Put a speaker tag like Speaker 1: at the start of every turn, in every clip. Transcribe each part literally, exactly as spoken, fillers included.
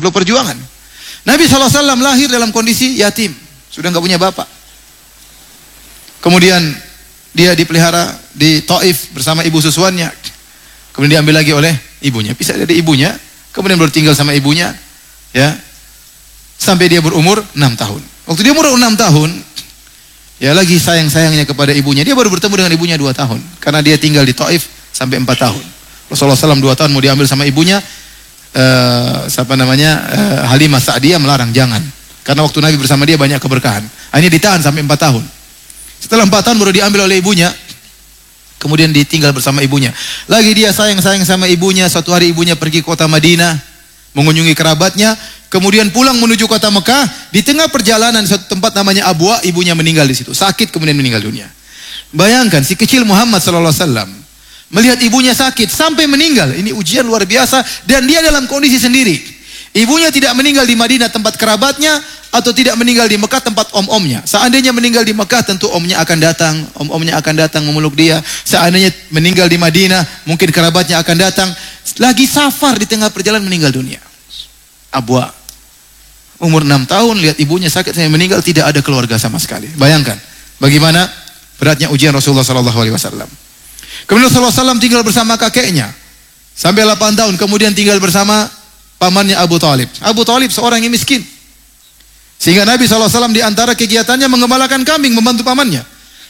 Speaker 1: Perlu perjuangan. Nabi shallallahu alaihi wasallam lahir dalam kondisi yatim. Sudah nggak punya bapak. Kemudian dia dipelihara di Taif bersama ibu susuannya. Kemudian diambil lagi oleh ibunya. Bisa dari ibunya. Kemudian baru tinggal sama ibunya. Ya. Sampai dia berumur enam tahun. Waktu dia umur enam tahun. Ya lagi sayang-sayangnya kepada ibunya. Dia baru bertemu dengan ibunya dua tahun. Karena dia tinggal di Taif sampai empat tahun. Rasulullah shallallahu alaihi wasallam dua tahun mau diambil sama ibunya. Uh, siapa namanya uh, Halimah Sa'diyah melarang, jangan, karena waktu Nabi bersama dia banyak keberkahan. Akhirnya ditahan sampai empat tahun. Setelah empat tahun baru diambil oleh ibunya, kemudian ditinggal bersama ibunya. Lagi dia sayang-sayang sama ibunya. Suatu hari ibunya pergi ke kota Madinah mengunjungi kerabatnya, kemudian pulang menuju kota Mekah. Di tengah perjalanan suatu tempat namanya Abwa, ibunya meninggal di situ, sakit kemudian meninggal dunia. Bayangkan si kecil Muhammad shallallahu alaihi wasallam melihat ibunya sakit sampai meninggal. Ini ujian luar biasa, dan dia dalam kondisi sendiri. Ibunya tidak meninggal di Madinah tempat kerabatnya, atau tidak meninggal di Mekah tempat om-omnya. Seandainya meninggal di Mekah, tentu omnya akan datang, om-omnya akan datang memeluk dia. Seandainya meninggal di Madinah, mungkin kerabatnya akan datang. Lagi safar di tengah perjalanan meninggal dunia. Abwa, umur enam tahun, lihat ibunya sakit sampai meninggal, tidak ada keluarga sama sekali. Bayangkan bagaimana beratnya ujian Rasulullah shallallahu alaihi wasallam. Kemudian Rasulullah shallallahu alaihi wasallam tinggal bersama kakeknya sampai delapan tahun. Kemudian tinggal bersama pamannya Abu Talib. Abu Talib seorang yang miskin. Sehingga Nabi shallallahu alaihi wasallam di antara kegiatannya mengembalakan kambing, membantu pamannya.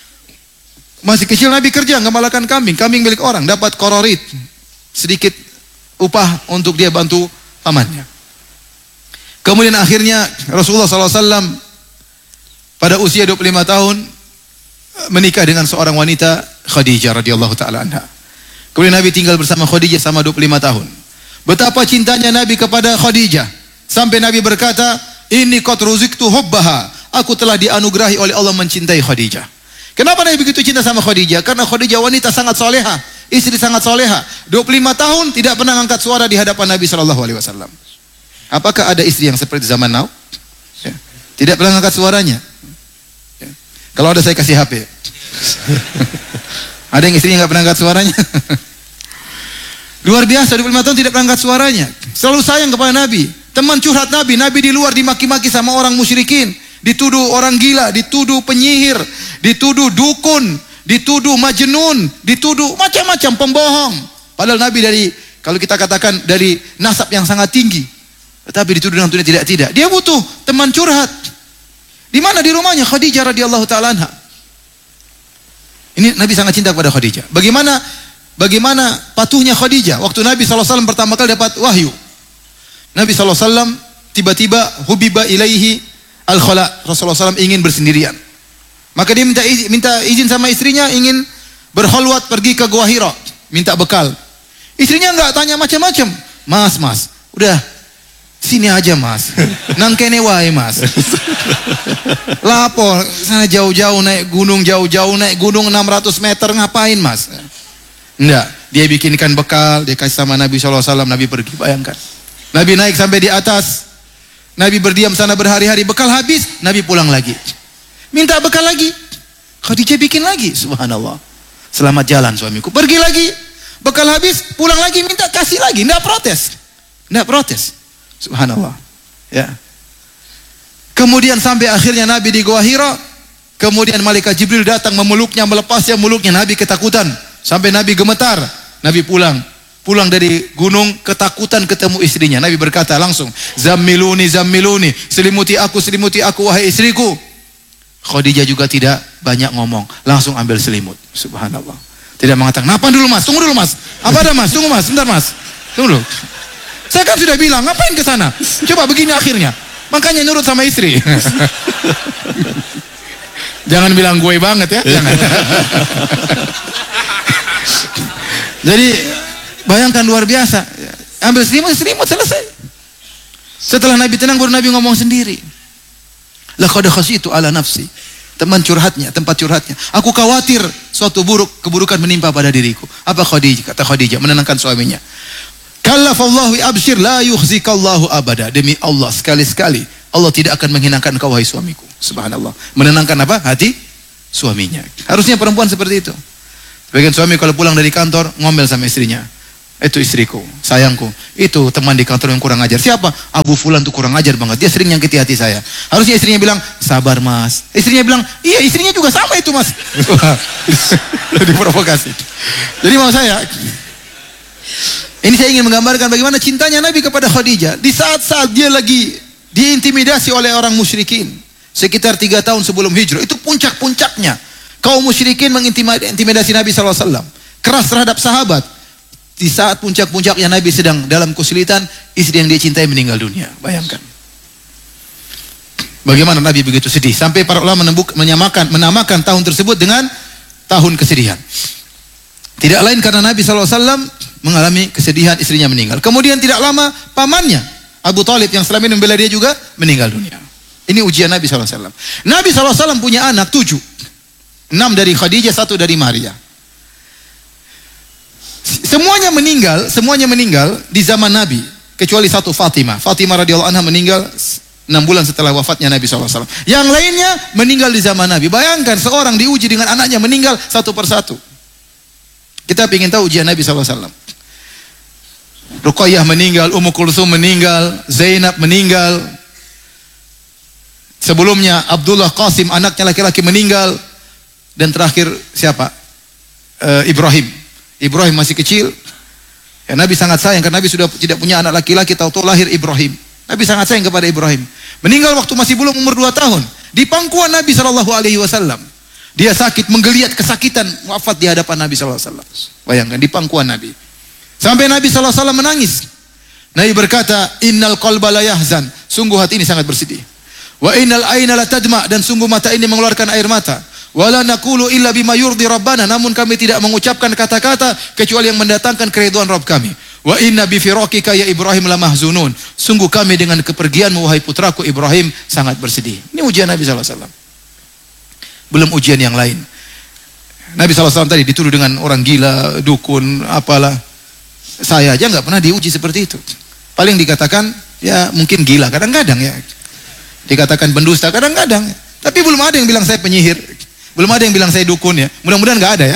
Speaker 1: Masih kecil Nabi kerja mengembalakan kambing. Kambing milik orang, dapat kororit, sedikit upah untuk dia bantu pamannya. Kemudian akhirnya Rasulullah shallallahu alaihi wasallam pada usia dua puluh lima tahun menikah dengan seorang wanita, Khadijah radhiyallahu taala anha. Kemudian Nabi tinggal bersama Khadijah sama dua puluh lima tahun. Betapa cintanya Nabi kepada Khadijah sampai Nabi berkata, "Inni qad ruziktu hubbaha." Aku telah dianugerahi oleh Allah mencintai Khadijah. Kenapa Nabi begitu cinta sama Khadijah? Karena Khadijah wanita sangat soleha, istri sangat soleha. dua puluh lima tahun tidak pernah angkat suara di hadapan Nabi sallallahu alaihi wasallam. Apakah ada istri yang seperti zaman now? Ya. Tidak pernah angkat suaranya. Ya. Kalau ada saya kasih H P. Ada yang istrinya nggak pernah angkat suaranya? Luar biasa, dua puluh lima tahun tidak pernah angkat suaranya. Selalu sayang kepada Nabi. Teman curhat Nabi, Nabi di luar dimaki-maki sama orang musyrikin, dituduh orang gila, dituduh penyihir, dituduh dukun, dituduh majnun, dituduh macam-macam pembohong. Padahal Nabi dari, kalau kita katakan dari nasab yang sangat tinggi, tetapi dituduh dengan tuduhan tidak-tidak. Dia butuh teman curhat. Di mana? Di rumahnya Khadijah radhiyallahu taala anha. Ini Nabi sangat cinta kepada Khadijah. Bagaimana bagaimana patuhnya Khadijah waktu Nabi shallallahu alaihi wasallam pertama kali dapat wahyu. Nabi shallallahu alaihi wasallam tiba-tiba hubiba ilaihi al-khala. Rasulullah shallallahu alaihi wasallam ingin bersendirian. Maka dia minta izin, minta izin sama istrinya, ingin berkhalwat pergi ke Gua Hira, minta bekal. Istrinya enggak, tanya macam-macam. Mas, mas, udah sini aja mas, nang kene wae mas. Lapo, sana jauh-jauh naik gunung, jauh-jauh naik gunung enam ratus meter, ngapain mas? Enggak, dia bikinkan bekal, dia kasih sama Nabi shallallahu alaihi wasallam, Nabi pergi, bayangkan. Nabi naik sampai di atas, Nabi berdiam sana berhari-hari, bekal habis, Nabi pulang lagi. Minta bekal lagi, Khadijah bikin lagi, subhanallah. Selamat jalan suamiku, pergi lagi, bekal habis, pulang lagi, minta kasih lagi, enggak protes. Enggak protes. Subhanallah. Ya. Kemudian sampai akhirnya Nabi di Gua Hira, kemudian malaikat Jibril datang memeluknya, melepasnya meluknya, Nabi ketakutan, sampai Nabi gemetar. Nabi pulang, pulang dari gunung ketakutan ketemu istrinya. Nabi berkata langsung, "Zammiluni, zammiluni, selimuti aku, selimuti aku wahai istriku." Khadijah juga tidak banyak ngomong, langsung ambil selimut. Subhanallah. Tidak mengatakan, "Kenapa dulu mas? Tunggu dulu mas. Apa ada mas? Tunggu mas, sebentar mas. Tunggu dulu. Saya kan sudah bilang, ngapain ke sana? Coba begini akhirnya." Makanya nurut sama istri. Jangan bilang gue banget ya, jangan. Jadi bayangkan luar biasa. Ambil selimut, selimut selesai. Setelah Nabi tenang baru Nabi ngomong sendiri. Laqad khasyitu ala nafsi. Teman curhatnya, tempat curhatnya. Aku khawatir suatu buruk keburukan menimpa pada diriku. Apa Khadijah? Kata Khadijah menenangkan suaminya. Kallafallahu abshir la yukhzikallahu abada. Demi Allah, sekali-sekali Allah tidak akan menghinakan kau wahai suamiku. Subhanallah. Menenangkan apa? Hati suaminya. Harusnya perempuan seperti itu. Sebagian suami kalau pulang dari kantor ngomel sama istrinya. Itu istriku, sayangku. Itu teman di kantor yang kurang ajar. Siapa? Abu Fulan tuh kurang ajar banget. Dia sering nyakiti hati saya. Harusnya istrinya bilang, sabar mas. Istrinya bilang, iya istrinya juga sama itu mas. Diprovokasi. Jadi mau saya, ini saya ingin menggambarkan bagaimana cintanya Nabi kepada Khadijah. Di saat-saat dia lagi diintimidasi oleh orang musyrikin. Sekitar tiga tahun sebelum hijrah. Itu puncak-puncaknya. Kaum musyrikin mengintimidasi Nabi shallallahu alaihi wasallam. Keras terhadap sahabat. Di saat puncak-puncaknya Nabi sedang dalam kesulitan, istri yang dia cintai meninggal dunia. Bayangkan. Bagaimana Nabi begitu sedih. Sampai para ulama menembuk, menyamakan, menamakan tahun tersebut dengan tahun kesedihan. Tidak lain karena Nabi shallallahu alaihi wasallam mengalami kesedihan istrinya meninggal. Kemudian tidak lama pamannya Abu Thalib yang selama ini membela dia juga meninggal dunia. Ini ujian Nabi shallallahu alaihi wasallam. Nabi shallallahu alaihi wasallam punya anak tujuh. Enam dari Khadijah, satu dari Maria. Semuanya meninggal, semuanya meninggal di zaman Nabi, kecuali satu Fatimah. Fatimah radhiyallahu anha meninggal enam bulan setelah wafatnya Nabi shallallahu alaihi wasallam. Yang lainnya meninggal di zaman Nabi. Bayangkan seorang diuji dengan anaknya meninggal satu persatu. Kita ingin tahu ujian Nabi shallallahu alaihi wasallam. Ruqayyah meninggal, Ummu Kulsum meninggal, Zainab meninggal. Sebelumnya Abdullah Qasim anaknya laki-laki meninggal. Dan terakhir siapa? E, Ibrahim. Ibrahim masih kecil. Ya, Nabi sangat sayang karena Nabi sudah tidak punya anak laki-laki, tahu-tahu lahir Ibrahim. Nabi sangat sayang kepada Ibrahim. Meninggal waktu masih belum umur dua tahun. Di pangkuan Nabi shallallahu alaihi wasallam. Dia sakit, menggeliat kesakitan, wafat di hadapan Nabi shallallahu alaihi wasallam. Bayangkan di pangkuan Nabi. Sampai Nabi shallallahu alaihi wasallam menangis. Nabi berkata, "Innal qalba la yahzan." Sungguh hati ini sangat bersedih. Wa innal aina la tadma, dan sungguh mata ini mengeluarkan air mata. Wala naqulu illa bima yurdi rabbana, namun kami tidak mengucapkan kata-kata kecuali yang mendatangkan keridhaan Rabb kami. Wa inna bi firaqika ya Ibrahim la mahzunun. Sungguh kami dengan kepergianmu wahai putraku Ibrahim sangat bersedih. Ini ujian Nabi sallallahu alaihi wasallam. Belum ujian yang lain. Nabi sallallahu alaihi wasallam tadi dituduh dengan orang gila, dukun, apalah. Saya aja enggak pernah diuji seperti itu. Paling dikatakan ya mungkin gila kadang-kadang ya. Dikatakan pendusta kadang-kadang. Tapi belum ada yang bilang saya penyihir. Belum ada yang bilang saya dukun ya. Mudah-mudahan nggak ada ya.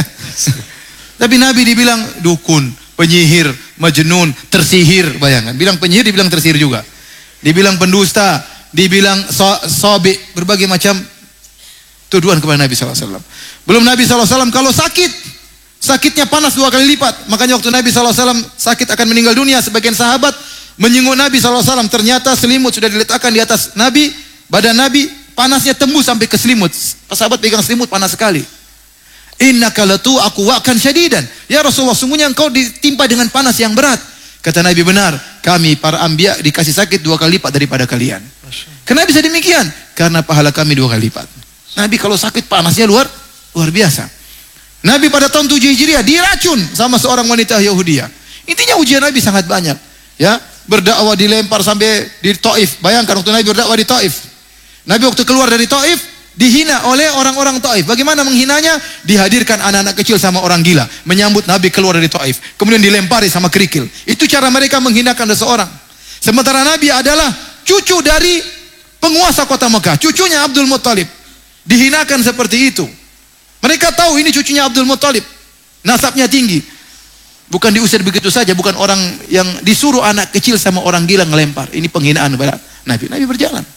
Speaker 1: Tapi Nabi dibilang dukun, penyihir, majnun, tersihir. Bayangkan. Bilang penyihir, dibilang tersihir juga. Dibilang pendusta, dibilang so, sobi, berbagai macam tuduhan kepada Nabi shallallahu alaihi wasallam. Belum Nabi shallallahu alaihi wasallam kalau sakit, sakitnya panas dua kali lipat. Makanya waktu Nabi shallallahu alaihi wasallam sakit akan meninggal dunia, sebagian sahabat menyinggung Nabi shallallahu alaihi wasallam. Ternyata selimut sudah diletakkan di atas Nabi, badan Nabi. Panasnya tembus sampai ke selimut. Sahabat pegang selimut panas sekali. Innaka latu aku akan syadidan. Ya Rasulullah, sungguhnya engkau ditimpa dengan panas yang berat. Kata Nabi, benar. Kami para anbiya dikasih sakit dua kali lipat daripada kalian. Kenapa bisa demikian? Karena pahala kami dua kali lipat. Nabi kalau sakit panasnya luar luar biasa. Nabi pada tahun tujuh Hijriah diracun sama seorang wanita Yahudiyah. Intinya ujian Nabi sangat banyak. Ya, berdakwah dilempar sampai di Taif. Bayangkan waktu Nabi berdakwah di Taif. Nabi waktu keluar dari Taif dihina oleh orang-orang Taif. Bagaimana menghinanya? Dihadirkan anak-anak kecil sama orang gila menyambut Nabi keluar dari Taif. Kemudian dilempari sama kerikil. Itu cara mereka menghinakan seseorang. Sementara Nabi adalah cucu dari penguasa kota Mekah, cucunya Abdul Muttalib. Dihinakan seperti itu. Mereka tahu ini cucunya Abdul Muttalib. Nasabnya tinggi. Bukan diusir begitu saja, bukan orang yang disuruh anak kecil sama orang gila ngelempar. Ini penghinaan kepada Nabi. Nabi berjalan.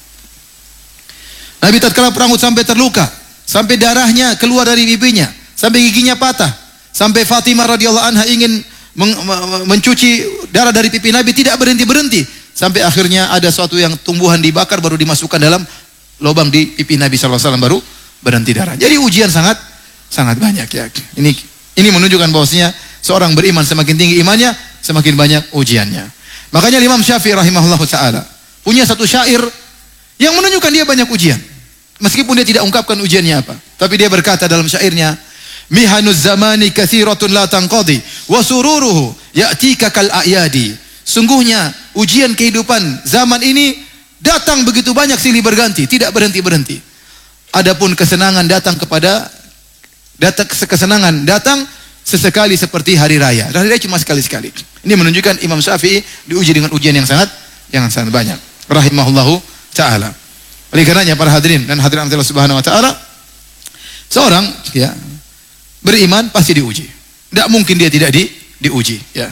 Speaker 1: Nabi tatkala perang Uhud sampai terluka, sampai darahnya keluar dari pipinya, sampai giginya patah, sampai Fatimah radhiyallahu anha ingin men mencuci darah dari pipi Nabi, tidak berhenti-berhenti, sampai akhirnya ada suatu yang tumbuhan dibakar baru dimasukkan dalam lubang di pipi Nabi sallallahu alaihi wasallam baru berhenti darah. Jadi ujian sangat sangat banyak ya. Ini ini menunjukkan bahwasanya seorang beriman semakin tinggi imannya, semakin banyak ujiannya. Makanya Imam Syafi'i rahimahullahu taala punya satu syair yang menunjukkan dia banyak ujian. Meskipun dia tidak ungkapkan ujiannya apa. Tapi dia berkata dalam syairnya, Mihanuz zamani kathiratun la tanqadi, wa sururuhu ya'tika kal a'yadi. Sungguhnya ujian kehidupan zaman ini datang begitu banyak silih berganti, tidak berhenti-berhenti. Adapun kesenangan datang kepada datang kesenangan datang sesekali seperti hari raya. Hari raya cuma sekali-sekali. Ini menunjukkan Imam Syafi'i diuji dengan ujian yang sangat yang sangat banyak. Rahimahullahu taala. Oleh karenanya para hadirin dan hadirat Allah Subhanahu wa taala, seorang ya beriman pasti diuji. Tidak mungkin dia tidak di, diuji ya.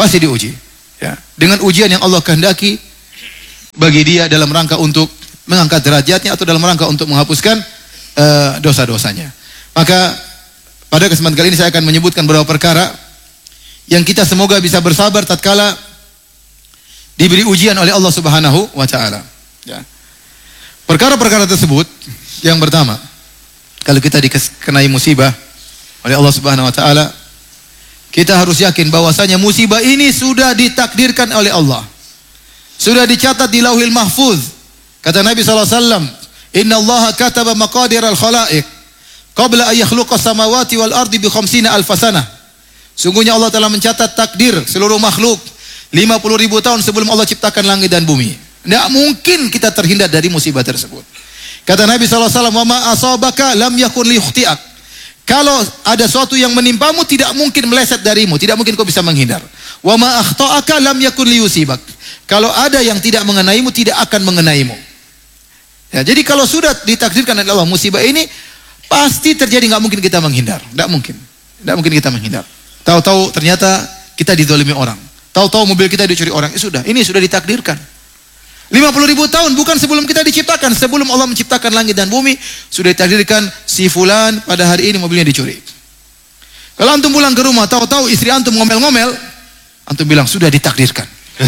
Speaker 1: Pasti diuji. Ya. Dengan ujian yang Allah kehendaki bagi dia dalam rangka untuk mengangkat derajatnya atau dalam rangka untuk menghapuskan uh, dosa-dosanya. Maka pada kesempatan kali ini saya akan menyebutkan beberapa perkara yang kita semoga bisa bersabar tatkala diberi ujian oleh Allah Subhanahu wa taala. Ya. Perkara-perkara tersebut, yang pertama, kalau kita dikenai musibah oleh Allah Subhanahu wa taala, kita harus yakin bahwasanya musibah ini sudah ditakdirkan oleh Allah. Sudah dicatat di Lauhil Mahfuz. Kata Nabi sallallahu alaihi wasallam, "Inna Allaha kataba maqadir al-khalaiq qabla an yakhluqa samawati wal ardi bi khamsina alf sanah." Sungguhnya Allah telah mencatat takdir seluruh makhluk lima puluh ribu tahun sebelum Allah ciptakan langit dan bumi. Tidak mungkin kita terhindar dari musibah tersebut. Kata Nabi sallallahu alaihi wasallam, "Wa ma asabaka lam yakun liyukhti'ak." Kalau ada sesuatu yang menimpamu tidak mungkin meleset darimu, tidak mungkin kau bisa menghindar. Wa ma akhta'aka lam yakun liyusibak. Kalau ada yang tidak mengenaimu tidak akan mengenaimu. Ya, jadi kalau sudah ditakdirkan oleh Allah musibah ini pasti terjadi, nggak mungkin kita menghindar, nggak mungkin, nggak mungkin kita menghindar. Tahu-tahu ternyata kita dizalimi orang, tahu-tahu mobil kita dicuri orang, eh, sudah, ini sudah ditakdirkan. lima puluh ribu tahun bukan sebelum kita diciptakan, sebelum Allah menciptakan langit dan bumi sudah ditakdirkan si fulan pada hari ini mobilnya dicuri. Kalau antum pulang ke rumah, tahu-tahu istri antum ngomel-ngomel, antum bilang sudah ditakdirkan.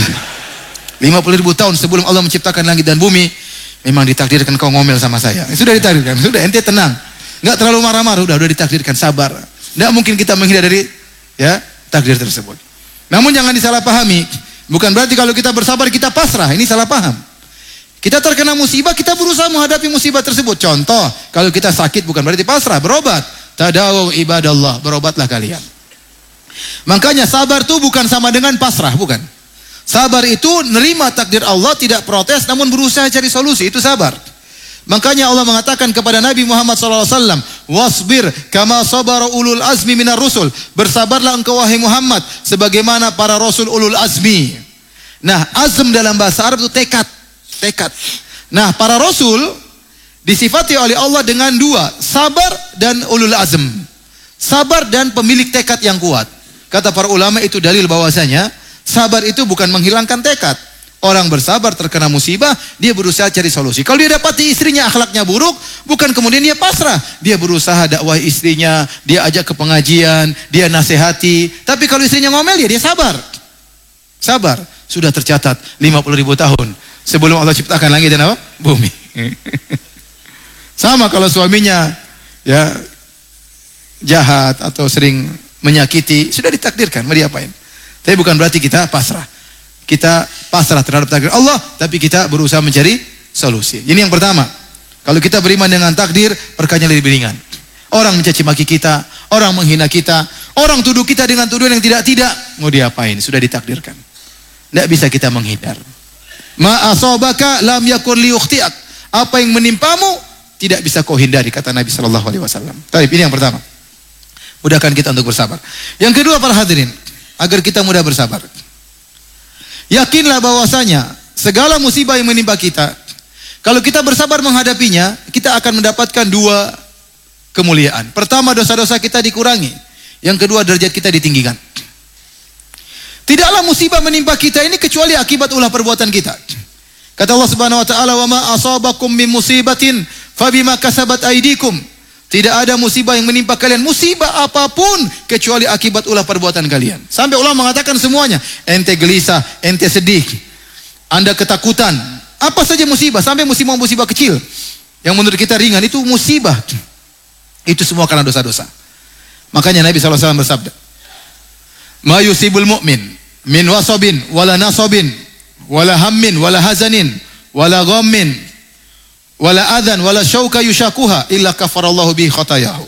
Speaker 1: lima puluh ribu tahun sebelum Allah menciptakan langit dan bumi, memang ditakdirkan kau ngomel sama saya. Sudah ditakdirkan, sudah ente tenang, nggak terlalu marah-marah, udah udah ditakdirkan, sabar. Nggak mungkin kita menghindar dari ya takdir tersebut. Namun jangan disalahpahami, bukan berarti kalau kita bersabar kita pasrah, ini salah paham. Kita terkena musibah, kita berusaha menghadapi musibah tersebut. Contoh, kalau kita sakit bukan berarti pasrah, berobat. Tadawu ibadallah, berobatlah kalian. Makanya sabar itu bukan sama dengan pasrah, bukan. Sabar itu nerima takdir Allah, tidak protes, namun berusaha cari solusi, itu sabar. Makanya Allah mengatakan kepada Nabi Muhammad shallallahu alaihi wasallam, wasbir kama sabara ulul azmi minar rusul. Bersabarlah engkau wahai Muhammad, sebagaimana para rasul ulul azmi. Nah, azm dalam bahasa Arab itu tekad, tekad. Nah, para rasul disifati oleh Allah dengan dua, sabar dan ulul azm. Sabar dan pemilik tekad yang kuat. Kata para ulama itu dalil bahwasanya sabar itu bukan menghilangkan tekad. Orang bersabar terkena musibah, dia berusaha cari solusi. Kalau dia dapati istrinya akhlaknya buruk, bukan kemudian dia pasrah. Dia berusaha dakwah istrinya, dia ajak ke pengajian, dia nasihati. Tapi kalau istrinya ngomel, ya dia sabar. Sabar. Sudah tercatat lima puluh ribu tahun sebelum Allah ciptakan langit dan apa? Bumi. Sama kalau suaminya ya jahat atau sering menyakiti, sudah ditakdirkan, mau diapain? Tapi bukan berarti kita pasrah. Kita pasrah terhadap takdir Allah, tapi kita berusaha mencari solusi. Ini yang pertama. Kalau kita beriman dengan takdir, perkara lebih ringan. Orang mencaci maki kita, orang menghina kita, orang tuduh kita dengan tuduhan yang tidak-tidak, mau diapain? Sudah ditakdirkan. Tidak bisa kita menghindar. Ma asabaka lam yakun liyukhti'ak. Apa yang menimpamu tidak bisa kau hindari, kata Nabi sallallahu alaihi wasallam. Baik, ini yang pertama. Mudahkan kita untuk bersabar. Yang kedua, para hadirin, agar kita mudah bersabar. Yakinlah bahwasanya segala musibah yang menimpa kita, kalau kita bersabar menghadapinya, kita akan mendapatkan dua kemuliaan. Pertama, dosa-dosa kita dikurangi. Yang kedua, derajat kita ditinggikan. Tidaklah musibah menimpa kita ini kecuali akibat ulah perbuatan kita. Kata Allah Subhanahu wa taala, "Wa ma asabakum min musibatin fabima kasabat aydikum." Tidak ada musibah yang menimpa kalian, musibah apapun, kecuali akibat ulah perbuatan kalian. Sampai ulama mengatakan semuanya. Ente gelisah, ente sedih, anda ketakutan, apa saja musibah, sampai musibah-musibah kecil yang menurut kita ringan, itu musibah. Itu semua karena dosa-dosa. Makanya Nabi shallallahu alaihi wasallam bersabda, "Ma yusibul mu'min min wasabin, wala nasabin, wala hammin, wala hazanin, wala ghammin, wala adhan wala syauka yushakuha illa kafarallahu bi khatayahu."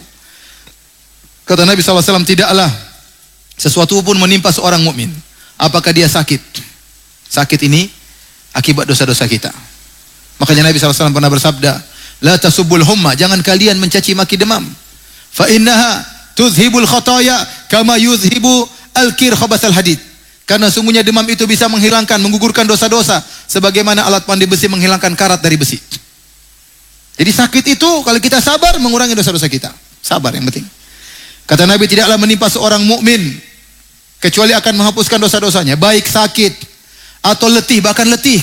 Speaker 1: Kata Nabi shallallahu alaihi wasallam, tidaklah sesuatu pun menimpa seorang mukmin, apakah dia sakit. Sakit ini akibat dosa-dosa kita. Makanya Nabi shallallahu alaihi wasallam pernah bersabda, la tasubbul humma, jangan kalian mencaci maki demam. Fa innaha tuzhibul khataya kama yuzhibu al-kir khabatsal hadid. Karena sungguhnya demam itu bisa menghilangkan, menggugurkan dosa-dosa sebagaimana alat pandai besi menghilangkan karat dari besi. Jadi sakit itu kalau kita sabar mengurangi dosa-dosa kita. Sabar yang penting. Kata Nabi, tidaklah menimpa seorang mukmin kecuali akan menghapuskan dosa-dosanya, baik sakit atau letih, bahkan letih.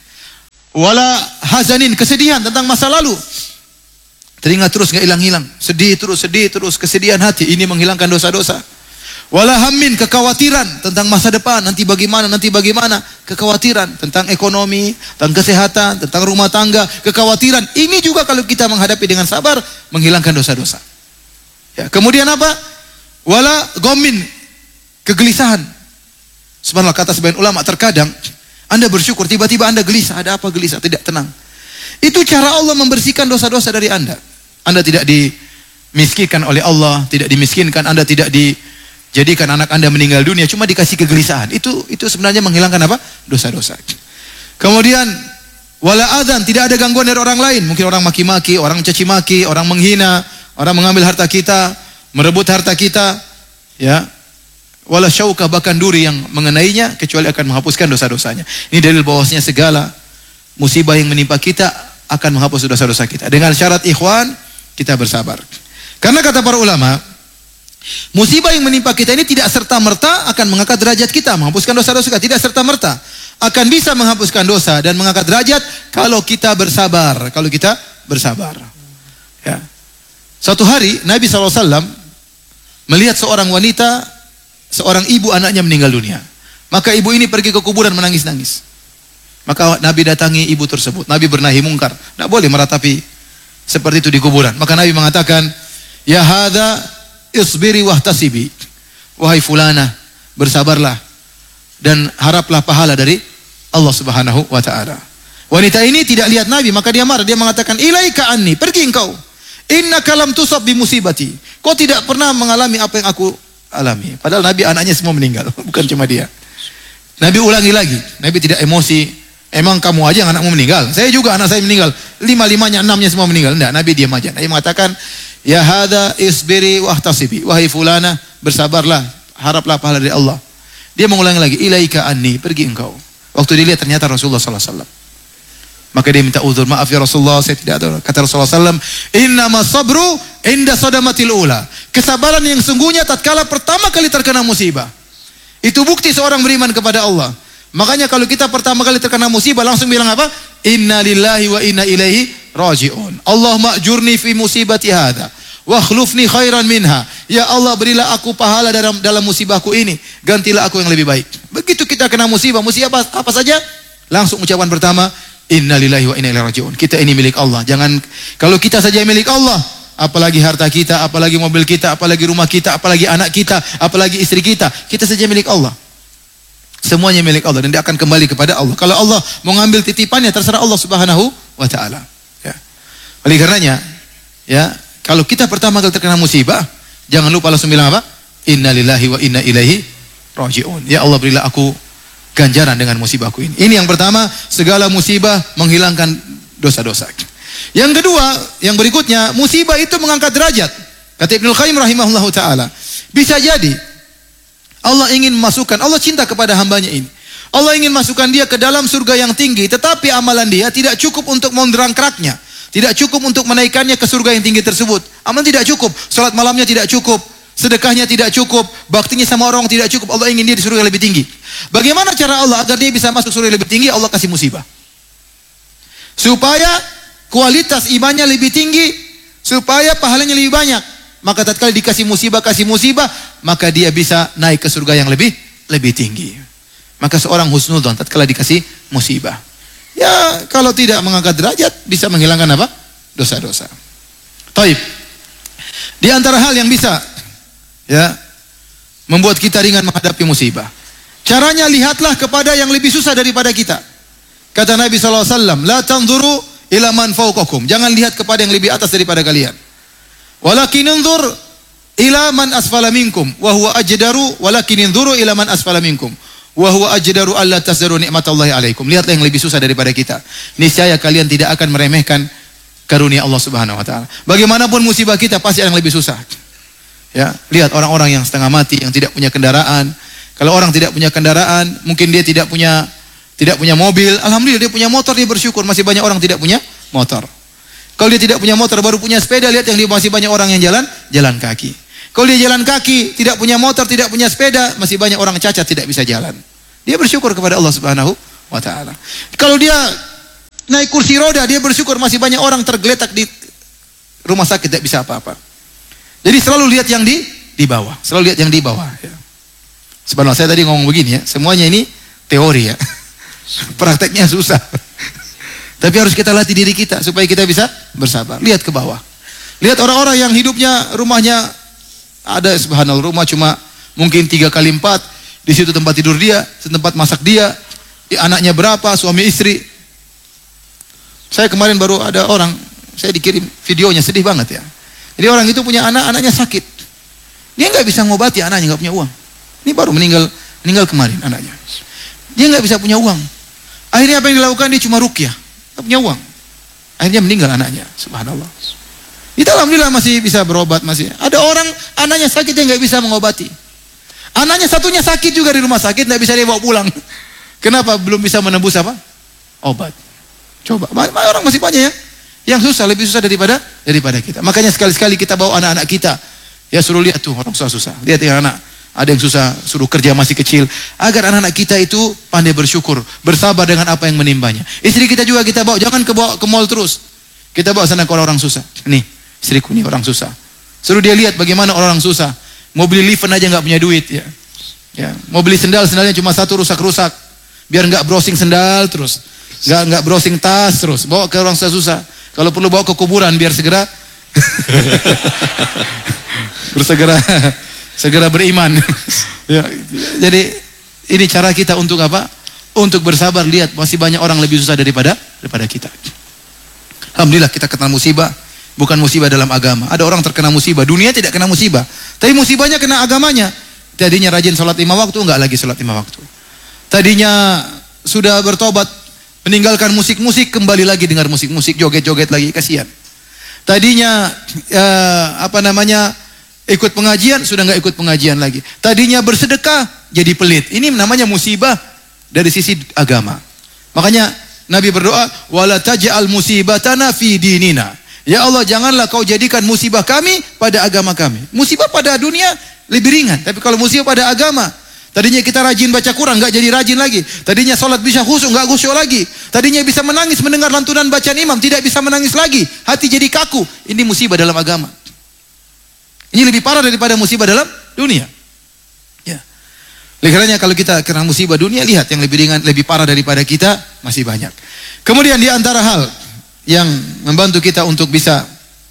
Speaker 1: Wala hazanin, kesedihan tentang masa lalu. Teringat terus enggak hilang-hilang, sedih terus, sedih terus, kesedihan hati, ini menghilangkan dosa-dosa. Wala hammin, kekhawatiran tentang masa depan, nanti bagaimana, nanti bagaimana, kekhawatiran tentang ekonomi, tentang kesehatan, tentang rumah tangga, kekhawatiran. Ini juga kalau kita menghadapi dengan sabar, menghilangkan dosa-dosa. Ya, kemudian apa? Wala gomin, kegelisahan. Subhanallah, kata sebagian ulama, terkadang Anda bersyukur, tiba-tiba Anda gelisah. Ada apa gelisah? Tidak tenang. Itu cara Allah membersihkan dosa-dosa dari Anda. Anda tidak dimiskinkan oleh Allah, tidak dimiskinkan, Anda tidak dijadikan anak Anda meninggal dunia, cuma dikasih kegelisahan. Itu itu sebenarnya menghilangkan apa? Dosa-dosa. Kemudian wala adzan, tidak ada gangguan dari orang lain. Mungkin orang maki-maki, orang mencaci maki, orang menghina, orang mengambil harta kita, merebut harta kita, ya. Wala syauka, bahkan duri yang mengenainya, kecuali akan menghapuskan dosa-dosanya. Ini dalil bahwasanya segala musibah yang menimpa kita akan menghapus dosa-dosa kita. Dengan syarat ikhwan, kita bersabar. Karena kata para ulama, musibah yang menimpa kita ini tidak serta-merta akan mengangkat derajat kita, menghapuskan dosa-dosa kita. Tidak serta-merta. Akan bisa menghapuskan dosa dan mengangkat derajat kalau kita bersabar. Kalau kita bersabar. Ya. Suatu hari, Nabi shallallahu alaihi wasallam melihat seorang wanita, seorang ibu anaknya meninggal dunia. Maka ibu ini pergi ke kuburan menangis-nangis. Maka Nabi datangi ibu tersebut. Nabi bernahi mungkar. Tidak boleh meratapi seperti itu di kuburan. Maka Nabi mengatakan, ya hadza isbiri wahtasibi. Wahai fulana, bersabarlah dan haraplah pahala dari Allah Subhanahu wa taala. Wanita ini tidak lihat Nabi, maka dia marah. Dia mengatakan, ilaika anni, pergi engkau. Innaka lam tusab bi musibati. Kau tidak pernah mengalami apa yang aku alami. Padahal Nabi anaknya semua meninggal, bukan cuma dia. Nabi ulangi lagi. Nabi tidak emosi. Emang kamu aja yang anakmu meninggal? Saya juga anak saya meninggal. Lima-limanya, enamnya semua meninggal. Tidak, Nabi diam aja. Nabi mengatakan, ya hadza isbiri wahtasibi. Wahai fulana, bersabarlah, haraplah pahala dari Allah. Dia mengulangi lagi, ilaika anni, pergi engkau. Waktu dilihat ternyata Rasulullah sallallahu alaihi wasallam. Maka dia minta uzur, maaf ya Rasulullah, saya tidak tahu. Kata Rasulullah sallallahu alaihi wasallam, innama sabru inda sadamatil ula. Kesabaran yang sungguhnya tatkala pertama kali terkena musibah. Itu bukti seorang beriman kepada Allah. Makanya kalau kita pertama kali terkena musibah, langsung bilang apa? Inna lillahi wa inna ilaihi raji'un. Allahumma ajurni fi musibati hadha wa akhlufni khairan minha. Ya Allah, berilah aku pahala dalam dalam musibahku ini, gantilah aku yang lebih baik. Begitu kita kena musibah, musibah apa, apa saja, langsung ucapan pertama, inna lillahi wa inna ilaihi raji'un. Kita ini milik Allah. Jangan, kalau kita saja milik Allah, apalagi harta kita, apalagi mobil kita, apalagi rumah kita, apalagi anak kita, apalagi istri kita, kita saja milik Allah. Semuanya milik Allah dan dia akan kembali kepada Allah. Kalau Allah mau ngambil titipannya, terserah Allah Subhanahu wa taala. Ya. Oleh karenanya, ya, kalau kita pertama kali terkena musibah, jangan lupa langsung bilang apa? Inna lillahi wa inna ilaihi raji'un. Ya Allah, berilah aku ganjaran dengan musibahku ini. Ini yang pertama, segala musibah menghilangkan dosa-dosa. Yang kedua, yang berikutnya, musibah itu mengangkat derajat. Kata Ibnu Qayyim rahimahullahu taala, bisa jadi Allah ingin memasukkan, Allah cinta kepada hambanya ini. Allah ingin masukkan dia ke dalam surga yang tinggi, tetapi amalan dia tidak cukup untuk mendongkraknya, tidak cukup untuk menaikkannya ke surga yang tinggi tersebut. Amalan tidak cukup, salat malamnya tidak cukup, sedekahnya tidak cukup, baktinya sama orang tidak cukup. Allah ingin dia di surga yang lebih tinggi. Bagaimana cara Allah agar dia bisa masuk surga yang lebih tinggi? Allah kasih musibah. Supaya kualitas imannya lebih tinggi, supaya pahalanya lebih banyak. Maka tatkala dikasih musibah, kasih musibah, maka dia bisa naik ke surga yang lebih lebih tinggi. Maka seorang husnudzon tatkala dikasih musibah, ya kalau tidak mengangkat derajat, bisa menghilangkan apa? Dosa-dosa. Taib. Di antara hal yang bisa, ya, membuat kita ringan menghadapi musibah, caranya lihatlah kepada yang lebih susah daripada kita. Kata Nabi sallallahu alaihi wasallam, la tanzuru ila man fawqakum. Jangan lihat kepada yang lebih atas daripada kalian. Walakin unzur ila man asfala minkum wa huwa ajdaru walakin unzuru ila man asfala minkum wa huwa ajdaru alla tazdaru nikmatallahi alaikum. Lihatlah yang lebih susah daripada kita. Niscaya kalian tidak akan meremehkan karunia Allah Subhanahu wa taala. Bagaimanapun musibah kita pasti ada yang lebih susah. Ya, lihat orang-orang yang setengah mati, yang tidak punya kendaraan. Kalau orang tidak punya kendaraan, mungkin dia tidak punya tidak punya mobil, alhamdulillah dia punya motor, dia bersyukur. Masih banyak orang tidak punya motor. Kalau dia tidak punya motor, baru punya sepeda, lihat yang dia masih banyak orang yang jalan jalan kaki. Kalau dia jalan kaki, tidak punya motor, tidak punya sepeda, masih banyak orang cacat tidak bisa jalan. Dia bersyukur kepada Allah Subhanahu wa taala. Kalau dia naik kursi roda, dia bersyukur masih banyak orang tergeletak di rumah sakit tidak bisa apa-apa. Jadi selalu lihat yang di di bawah, selalu lihat yang di bawah ya. Subhanallah, saya tadi ngomong begini ya, semuanya ini teori ya. Prakteknya susah. Tapi harus kita latih diri kita supaya kita bisa bersabar. Lihat ke bawah. Lihat orang-orang yang hidupnya rumahnya ada subhanallah rumah cuma mungkin tiga kali empat, di situ tempat tidur dia, tempat masak dia, anaknya berapa, suami istri. Saya kemarin baru ada orang, saya dikirim videonya sedih banget ya. Jadi orang itu punya anak, anaknya sakit. Dia nggak bisa ngobati anaknya, nggak punya uang. Ini baru meninggal meninggal kemarin anaknya. Dia nggak bisa punya uang. Akhirnya apa yang dilakukan? Dia cuma ruqyah. Nggak punya uang. Akhirnya meninggal anaknya. Subhanallah. Kita alhamdulillah masih bisa berobat, masih. Ada orang anaknya sakit yang nggak bisa mengobati. Anaknya satunya sakit juga di rumah sakit, nggak bisa dia bawa pulang. Kenapa? Belum bisa menembus apa? Obat. Coba. Orang masih banyak ya yang susah, lebih susah daripada daripada kita. Makanya sekali-sekali kita bawa anak-anak kita, ya suruh lihat tuh orang susah-susah. Lihat yang anak. Ada yang susah, suruh kerja masih kecil. Agar anak-anak kita itu pandai bersyukur, bersabar dengan apa yang menimbanya. Istri kita juga kita bawa, jangan ke bawa ke mall terus. Kita bawa sana ke orang-orang susah. Nih, istriku nih orang susah. Suruh dia lihat bagaimana orang susah. Mau beli lift aja nggak punya duit ya. Ya, mau beli sendal, sendalnya cuma satu rusak-rusak. Biar nggak browsing sendal terus, nggak nggak browsing tas terus. Bawa ke orang susah. Kalau perlu bawa ke kuburan biar segera, bersegera. Segera beriman. Ya, jadi ini cara kita untuk apa? Untuk bersabar. Lihat masih banyak orang lebih susah daripada daripada kita. Alhamdulillah kita kena musibah, bukan musibah dalam agama. Ada orang terkena musibah, dunia tidak kena musibah, tapi musibahnya kena agamanya. Tadinya rajin sholat lima waktu, enggak lagi sholat lima waktu. Tadinya sudah bertobat, meninggalkan musik-musik, kembali lagi dengar musik-musik, joget-joget lagi, kasihan. Tadinya eh, apa namanya? Ikut pengajian, sudah nggak ikut pengajian lagi. Tadinya bersedekah, jadi pelit. Ini namanya musibah dari sisi agama. Makanya Nabi berdoa, wala taj'al musibatana fi dinina. Ya Allah, janganlah kau jadikan musibah kami pada agama kami. Musibah pada dunia lebih ringan, tapi kalau musibah pada agama, tadinya kita rajin baca Quran, nggak jadi rajin lagi. Tadinya sholat bisa khusyuk, nggak khusyuk lagi. Tadinya bisa menangis mendengar lantunan bacaan imam, tidak bisa menangis lagi. Hati jadi kaku. Ini musibah dalam agama. Ini lebih parah daripada musibah dalam dunia. Ya. Oleh karenanya kalau kita kena musibah dunia, lihat yang lebih ringan, lebih parah daripada kita masih banyak. Kemudian di antara hal yang membantu kita untuk bisa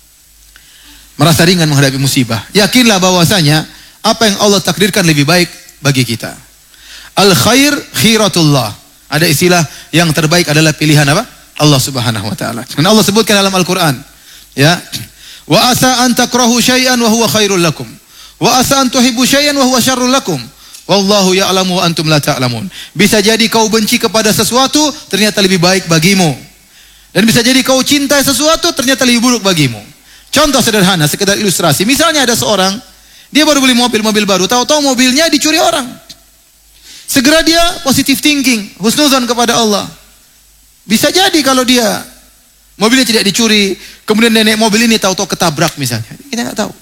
Speaker 1: merasa ringan menghadapi musibah, yakinlah bahwasanya apa yang Allah takdirkan lebih baik bagi kita. Al khair khiratullah. Ada istilah yang terbaik adalah pilihan apa? Allah Subhanahu wa taala. Karena Allah sebutkan dalam Al-Qur'an, ya. Wa asa an takrahu syai'an wa huwa khairul lakum. Wa asa an tuhibbu syai'an wa huwa syarrul lakum. Wallahu ya'lamu wa antum la ta'lamun. Bisa jadi kau benci kepada sesuatu ternyata lebih baik bagimu. Dan bisa jadi kau cintai sesuatu ternyata lebih buruk bagimu. Contoh sederhana, sekedar ilustrasi. Misalnya ada seorang, dia baru beli mobil, mobil baru, tahu-tahu mobilnya dicuri orang. Segera dia positive thinking, husnuzan kepada Allah. Bisa jadi kalau dia mobilnya tidak dicuri, kemudian nenek mobil ini tahu-tahu ketabrak misalnya. Kita nggak tahu.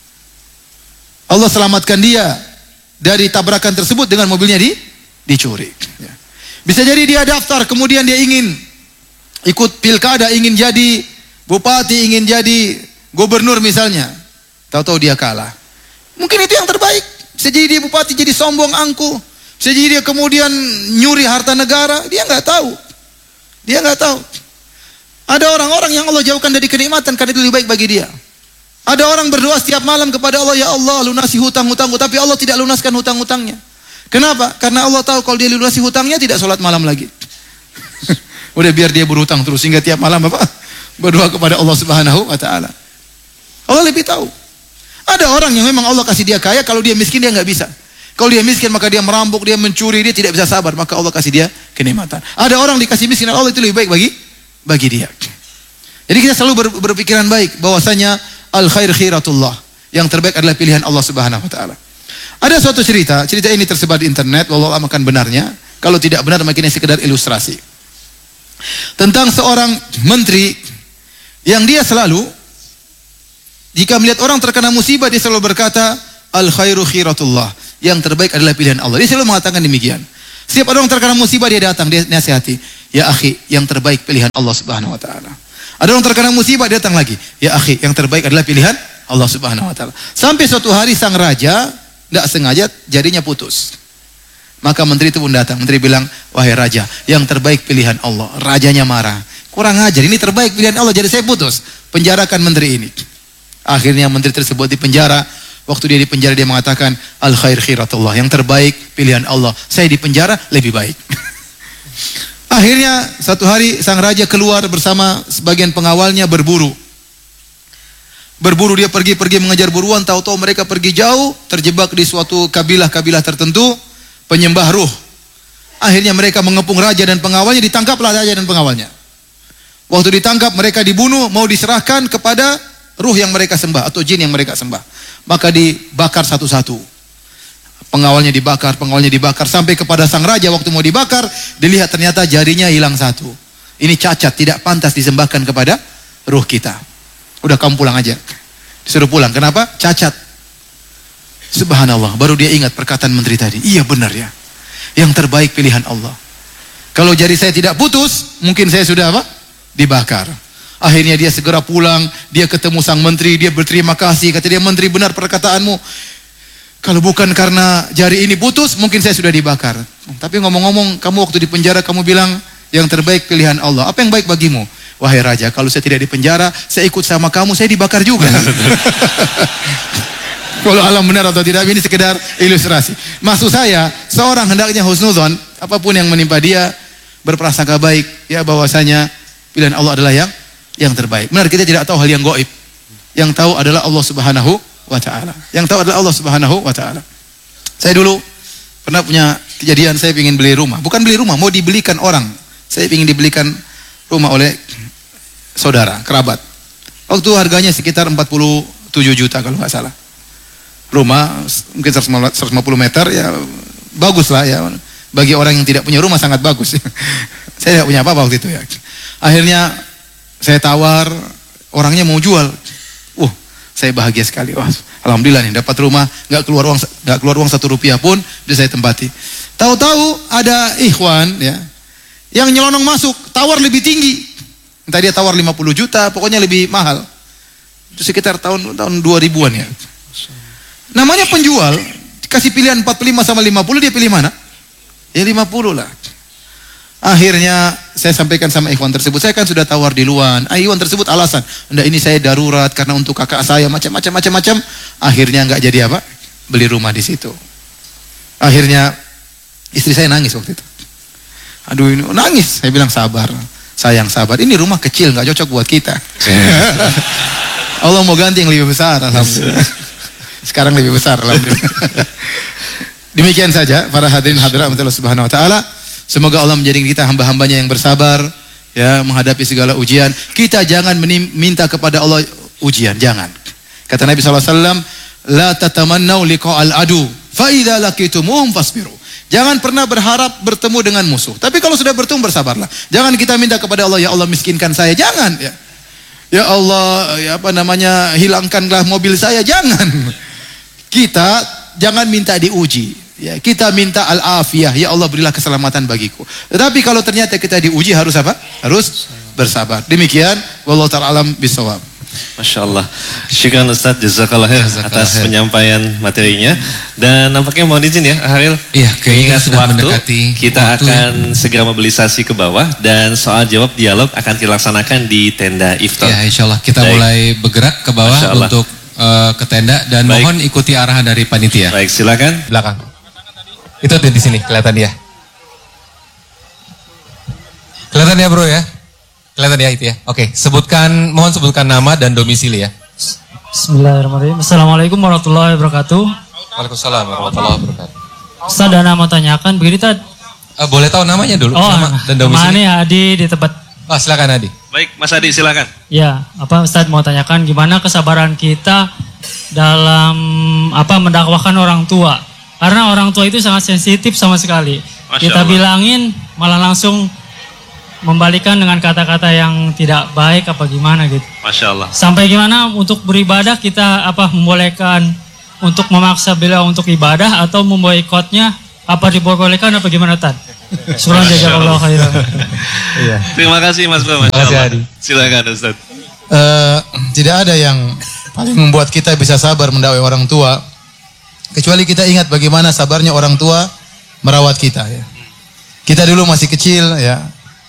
Speaker 1: Allah selamatkan dia dari tabrakan tersebut dengan mobilnya di, dicuri. Bisa jadi dia daftar, kemudian dia ingin ikut pilkada, ingin jadi bupati, ingin jadi gubernur misalnya. Tahu-tahu dia kalah. Mungkin itu yang terbaik. Bisa jadi dia bupati jadi sombong angkuh. Bisa jadi dia kemudian nyuri harta negara. Dia nggak tahu. Dia nggak tahu. Ada orang-orang yang Allah jauhkan dari kenikmatan karena itu lebih baik bagi dia. Ada orang berdoa setiap malam kepada Allah, ya Allah lunasi hutang-hutangku, tapi Allah tidak lunaskan hutang-hutangnya. Kenapa? Karena Allah tahu kalau dia lunasi hutangnya tidak sholat malam lagi. Udah biar dia berhutang terus sehingga tiap malam apa? Berdoa kepada Allah Subhanahu wa taala. Allah lebih tahu. Ada orang yang memang Allah kasih dia kaya, kalau dia miskin dia nggak bisa. Kalau dia miskin maka dia merampok, dia mencuri, dia tidak bisa sabar, maka Allah kasih dia kenikmatan. Ada orang dikasih miskin, Allah itu lebih baik bagi bagi dia. Jadi kita selalu ber, berpikiran baik bahwasanya al khair khiratullah. Yang terbaik adalah pilihan Allah Subhanahu wa taala. Ada suatu cerita, cerita ini tersebar di internet, wallahu a'lam akan benarnya. Kalau tidak benar mungkin ini sekedar ilustrasi. Tentang seorang menteri yang dia selalu jika melihat orang terkena musibah, dia selalu berkata, al khairu khiratullah. Yang terbaik adalah pilihan Allah. Dia selalu mengatakan demikian. Setiap ada orang terkena musibah, dia datang, dia nasihati. Ya akhi, yang terbaik pilihan Allah Subhanahu wa taala. Ada orang terkena musibah, dia datang lagi. Ya akhi, yang terbaik adalah pilihan Allah Subhanahu wa taala. Sampai suatu hari sang raja tidak sengaja jarinya putus. Maka menteri itu pun datang. Menteri bilang, wahai raja, yang terbaik pilihan Allah. Rajanya marah. Kurang ajar, ini terbaik pilihan Allah, jadi saya putus. Penjarakan menteri ini. Akhirnya menteri tersebut dipenjara. Waktu dia dipenjara dia mengatakan, al khair khiratullah. Yang terbaik pilihan Allah. Saya dipenjara lebih baik. Akhirnya satu hari sang raja keluar bersama sebagian pengawalnya berburu. Berburu dia pergi-pergi mengejar buruan. Tahu-tahu mereka pergi jauh. Terjebak di suatu kabilah-kabilah tertentu. Penyembah ruh. Akhirnya mereka mengepung raja dan pengawalnya, ditangkaplah raja dan pengawalnya. Waktu ditangkap mereka dibunuh, mau diserahkan kepada ruh yang mereka sembah atau jin yang mereka sembah. Maka dibakar satu-satu. Pengawalnya dibakar, pengawalnya dibakar sampai kepada sang raja. Waktu mau dibakar, dilihat ternyata jarinya hilang satu. Ini cacat, tidak pantas disembahkan kepada ruh kita. Udah kamu pulang aja. Disuruh pulang. Kenapa? Cacat. Subhanallah, baru dia ingat perkataan menteri tadi. Iya benar ya. Yang terbaik pilihan Allah. Kalau jari saya tidak putus, mungkin saya sudah apa? Dibakar. Akhirnya dia segera pulang, dia ketemu sang menteri, dia berterima kasih. Kata dia, menteri benar perkataanmu. Kalau bukan karena jari ini putus, mungkin saya sudah dibakar. Tapi ngomong-ngomong, kamu waktu di penjara kamu bilang yang terbaik pilihan Allah. Apa yang baik bagimu? Wahai raja, kalau saya tidak di penjara, saya ikut sama kamu, saya dibakar juga. Kalau alam benar atau tidak, ini sekedar ilustrasi. Maksud saya, seorang hendaknya husnudzon, apapun yang menimpa dia, berprasangka baik, ya bahwasanya pilihan Allah adalah yang yang terbaik. Benar, kita tidak tahu hal yang gaib. Yang tahu adalah Allah Subhanahu wa taala. Yang tahu adalah Allah Subhanahu wa taala. Saya dulu pernah punya kejadian, saya ingin beli rumah. Bukan beli rumah, mau dibelikan orang. Saya ingin dibelikan rumah oleh saudara, kerabat. Waktu harganya sekitar empat puluh tujuh juta kalau nggak salah. Rumah mungkin seratus lima puluh meter, ya bagus lah ya. Bagi orang yang tidak punya rumah sangat bagus. Saya tidak punya apa-apa waktu itu ya. Akhirnya saya tawar, orangnya mau jual. Uh, saya bahagia sekali. Wah, alhamdulillah nih dapat rumah, nggak keluar uang, nggak keluar uang satu rupiah pun, bisa saya tempati. Tahu-tahu ada ikhwan ya, yang nyelonong masuk, tawar lebih tinggi. Entah dia tawar lima puluh juta, pokoknya lebih mahal. Itu sekitar tahun tahun dua ribuan ya. Namanya penjual, dikasih pilihan empat puluh lima sama lima puluh, dia pilih mana? Ya lima puluh lah. Akhirnya saya sampaikan sama ikhwan tersebut, saya kan sudah tawar di luar. Ah, ikhwan tersebut alasan, enggak, ini saya darurat karena untuk kakak saya, macam-macam macam-macam. Akhirnya enggak jadi apa? Beli rumah di situ. Akhirnya istri saya nangis waktu itu. Aduh, ini nangis. Saya bilang sabar, sayang sabar. Ini rumah kecil, enggak cocok buat kita. Allah mau ganti yang lebih besar, alhamdulillah. Sekarang lebih besar, alhamdulillah. Demikian saja para hadirin hadirat Allah Subhanahu wa taala. Semoga Allah menjadikan kita hamba-hambanya yang bersabar ya menghadapi segala ujian. Kita jangan minta kepada Allah ujian, jangan. Kata Nabi sallallahu alaihi wasallam, la tatamannau liqa'al adu, fa idza laqitumuhum fasbiru. Jangan pernah berharap bertemu dengan musuh. Tapi kalau sudah bertemu bersabarlah. Jangan kita minta kepada Allah, ya Allah miskinkan saya, jangan ya. Ya Allah, ya apa namanya, hilangkanlah mobil saya, jangan. Kita jangan minta diuji. Ya, kita minta al-afiyah, ya Allah berilah keselamatan bagiku. Tetapi kalau ternyata kita diuji harus apa? Harus bersabar. Demikian, wallahu ta'ala alam bisawab.
Speaker 2: Masya Allah. Syukran Ustaz, jazakallah khair atas penyampaian materinya. Dan nampaknya mohon izin ya, Haril.
Speaker 3: Iya, kayaknya sudah
Speaker 2: waktu,
Speaker 3: mendekati
Speaker 2: kita
Speaker 3: waktu.
Speaker 2: akan segera mobilisasi ke bawah dan soal jawab dialog akan dilaksanakan di tenda iftar.
Speaker 3: Ya, insya Allah kita
Speaker 2: Baik.
Speaker 3: mulai bergerak ke bawah untuk uh, ke tenda dan Baik. mohon ikuti arahan dari panitia.
Speaker 2: Baik, silakan.
Speaker 3: Belakang. Itu di sini kelihatan dia. Kelihatan ya bro ya? Kelihatan ya itu ya? Oke, sebutkan, mohon sebutkan nama dan domisili ya.
Speaker 4: Bismillahirrahmanirrahim. Assalamualaikum warahmatullahi wabarakatuh.
Speaker 3: Waalaikumsalam warahmatullahi wabarakatuh.
Speaker 4: Ustaz, ada nama tanyakan begini Tad.
Speaker 3: Uh, boleh tahu namanya dulu?
Speaker 4: Oh,
Speaker 3: nama dan domisili.
Speaker 4: Mana Adi di tempat.
Speaker 3: Oh, silakan Adi.
Speaker 2: Baik, Mas Adi silakan.
Speaker 4: Ya, apa Ustaz mau tanyakan gimana kesabaran kita dalam apa mendakwahkan orang tua? Karena orang tua itu sangat sensitif sama sekali. Masya kita Allah. Bilangin malah langsung membalikan dengan kata-kata yang tidak baik apa gimana gitu.
Speaker 2: Masya Allah.
Speaker 4: Sampai gimana untuk beribadah kita apa membolehkan untuk memaksa beliau untuk ibadah atau memboikotnya, apa dibolehkan apa gimana Tad? Surah jazakallahu khairan.
Speaker 3: Iya.
Speaker 2: Terima kasih Mas Bro. Masya
Speaker 3: kasih,
Speaker 2: Allah.
Speaker 3: Adi.
Speaker 2: Silakan Ustaz.
Speaker 1: Eh, tidak ada yang paling membuat kita bisa sabar mendakwai orang tua kecuali kita ingat bagaimana sabarnya orang tua merawat kita ya. Kita dulu masih kecil ya.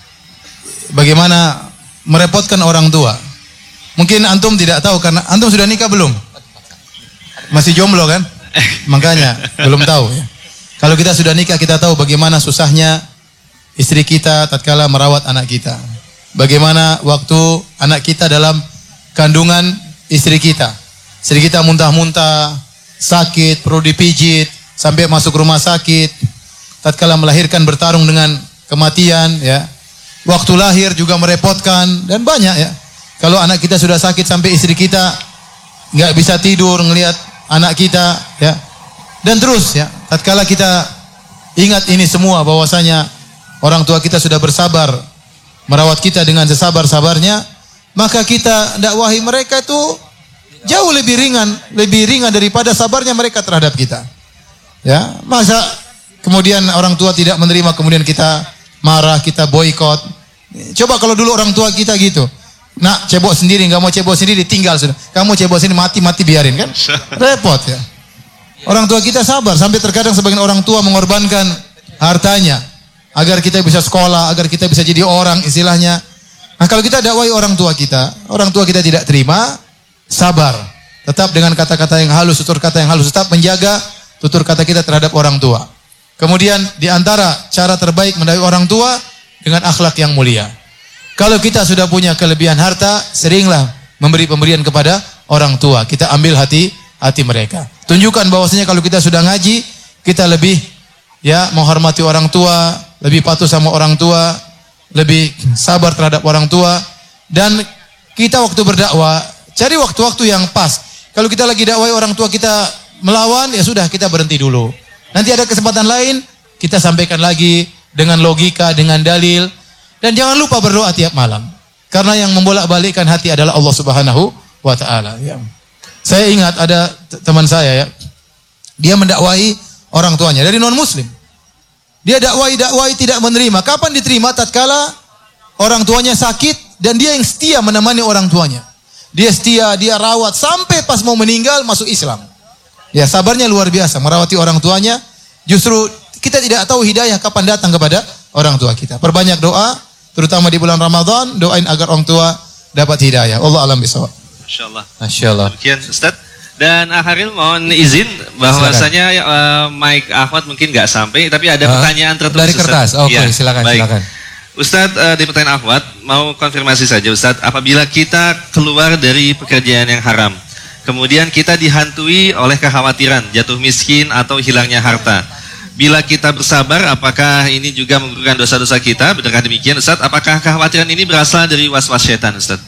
Speaker 1: Bagaimana merepotkan orang tua. Mungkin antum tidak tahu karena antum sudah nikah belum? Masih jomblo kan? Makanya belum tahu ya. Kalau kita sudah nikah kita tahu bagaimana susahnya istri kita tatkala merawat anak kita. Bagaimana waktu anak kita dalam kandungan istri kita. Istri kita muntah-muntah, sakit, perlu dipijit, sampai masuk rumah sakit. Tatkala melahirkan bertarung dengan kematian ya. Waktu lahir juga merepotkan dan banyak ya. Kalau anak kita sudah sakit sampai istri kita nggak bisa tidur ngelihat anak kita ya. Dan terus ya. Tatkala kita ingat ini semua bahwasanya orang tua kita sudah bersabar merawat kita dengan sesabar-sabarnya, maka kita dakwahi mereka itu jauh lebih ringan, lebih ringan daripada sabarnya mereka terhadap kita. Ya, masa kemudian orang tua tidak menerima kemudian kita marah, kita boikot. Coba kalau dulu orang tua kita gitu. Nak cebok sendiri, enggak mau cebok sendiri, tinggal sudah. Kamu cebok sendiri mati-mati biarin kan? Repot ya. Orang tua kita sabar sampai terkadang sebagian orang tua mengorbankan hartanya agar kita bisa sekolah, agar kita bisa jadi orang istilahnya. Nah, kalau kita dakwai orang tua kita, orang tua kita tidak terima, sabar. Tetap dengan kata-kata yang halus, tutur kata yang halus, tetap menjaga tutur kata kita terhadap orang tua. Kemudian di antara cara terbaik mendakwai orang tua dengan akhlak yang mulia. Kalau kita sudah punya kelebihan harta, seringlah memberi pemberian kepada orang tua. Kita ambil hati hati mereka. Tunjukkan bahwasanya kalau kita sudah ngaji, kita lebih ya menghormati orang tua, lebih patuh sama orang tua, lebih sabar terhadap orang tua. Dan kita waktu berdakwah, cari waktu-waktu yang pas. Kalau kita lagi dakwai orang tua kita melawan, ya sudah kita berhenti dulu. Nanti ada kesempatan lain, kita sampaikan lagi dengan logika, dengan dalil. Dan jangan lupa berdoa tiap malam. Karena yang membolak-balikkan hati adalah Allah Subhanahu wa taala. Ya. Saya ingat ada teman saya ya. Dia mendakwai orang tuanya dari non-muslim. Dia dakwai-dakwai tidak menerima. Kapan diterima? Tatkala orang tuanya sakit dan dia yang setia menemani orang tuanya. Dia setia, dia rawat sampai pas mau meninggal masuk Islam. Ya, sabarnya luar biasa merawati orang tuanya. Justru kita tidak tahu hidayah kapan datang kepada orang tua kita. Perbanyak doa, terutama di bulan Ramadan, doain agar orang tua dapat hidayah. Allah alam bisawab.
Speaker 2: Masya Allah.
Speaker 3: Masya Allah.
Speaker 2: Demikian Ustaz. Dan Akharil mohon izin bahwasanya uh, Mike Ahmad mungkin nggak sampai, tapi ada uh, pertanyaan tertulis
Speaker 3: dari kertas. Oke, okay, ya, silakan,
Speaker 2: baik.
Speaker 3: silakan.
Speaker 2: Ustadz, uh, di pertanyaan Ahmad mau konfirmasi saja Ustadz, apabila kita keluar dari pekerjaan yang haram, kemudian kita dihantui oleh kekhawatiran jatuh miskin atau hilangnya harta, bila kita bersabar, apakah ini juga menggugurkan dosa-dosa kita? Benarkah demikian Ustadz? Apakah kekhawatiran ini berasal dari was-was syaitan Ustadz?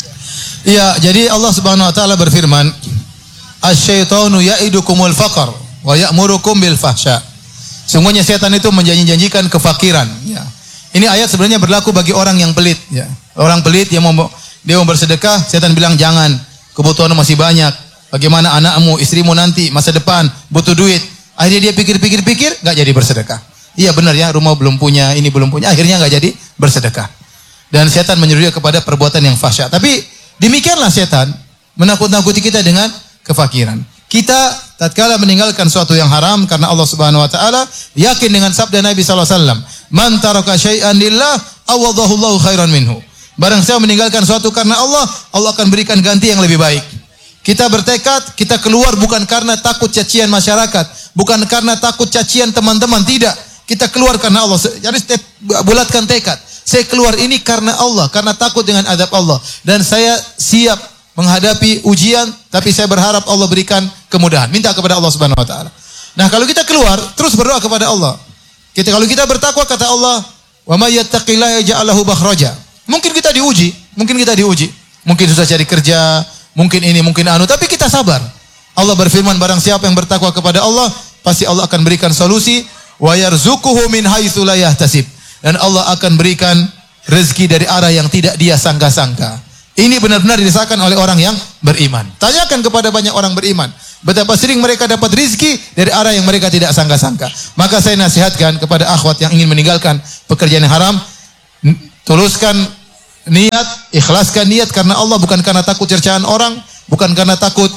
Speaker 1: Iya, jadi Allah Subhanahu wa taala berfirman, "Asy-syaitanu ya'idukumul faqr wa ya'murukum bil fahsya." Sungguhnya setan itu menjanji-janjikan kefakiran, ya. Ini ayat sebenarnya berlaku bagi orang yang pelit, ya. Orang pelit yang mau dia mau bersedekah, setan bilang jangan, kebutuhan masih banyak. Bagaimana anakmu, istrimu nanti masa depan butuh duit. Akhirnya dia pikir-pikir-pikir, enggak jadi bersedekah. Iya benar ya, rumah belum punya, ini belum punya, akhirnya enggak jadi bersedekah. Dan setan menyuruh dia kepada perbuatan yang fahsya. Tapi demikianlah setan menakut-nakuti kita dengan kefakiran. Kita tatkala meninggalkan suatu yang haram karena Allah Subhanahu wa taala, yakin dengan sabda Nabi sallallahu alaihi wasallam, "Man taraka syai'an lillah, awadhahu Allahu khairan minhu." Barang siapa meninggalkan suatu karena Allah, Allah akan berikan ganti yang lebih baik. Kita bertekad, kita keluar bukan karena takut cacian masyarakat, bukan karena takut cacian teman-teman, tidak. Kita keluar karena Allah. Jadi bulatkan tekad. Saya keluar ini karena Allah, karena takut dengan azab Allah, dan saya siap menghadapi ujian, tapi saya berharap Allah berikan kemudahan. Minta kepada Allah Subhanahu wa taala. Nah, kalau kita keluar, terus berdoa kepada Allah. Kita kalau kita bertakwa kata Allah, "Wa may yattaqillaha yaj'al lahu makhraja." Mungkin kita diuji, mungkin kita diuji. Mungkin susah cari kerja, mungkin ini, mungkin anu, tapi kita sabar. Allah berfirman, barang siapa yang bertakwa kepada Allah, pasti Allah akan berikan solusi, wa yarzuquhu min haitsu la yahtasib. Dan Allah akan berikan rezeki dari arah yang tidak dia sangka-sangka. Ini benar-benar dirasakan oleh orang yang beriman. Tanyakan kepada banyak orang beriman, betapa sering mereka dapat rezeki dari arah yang mereka tidak sangka-sangka. Maka saya nasihatkan kepada akhwat yang ingin meninggalkan pekerjaan yang haram, tuluskan niat, ikhlaskan niat karena Allah, bukan karena takut cercaan orang, bukan karena takut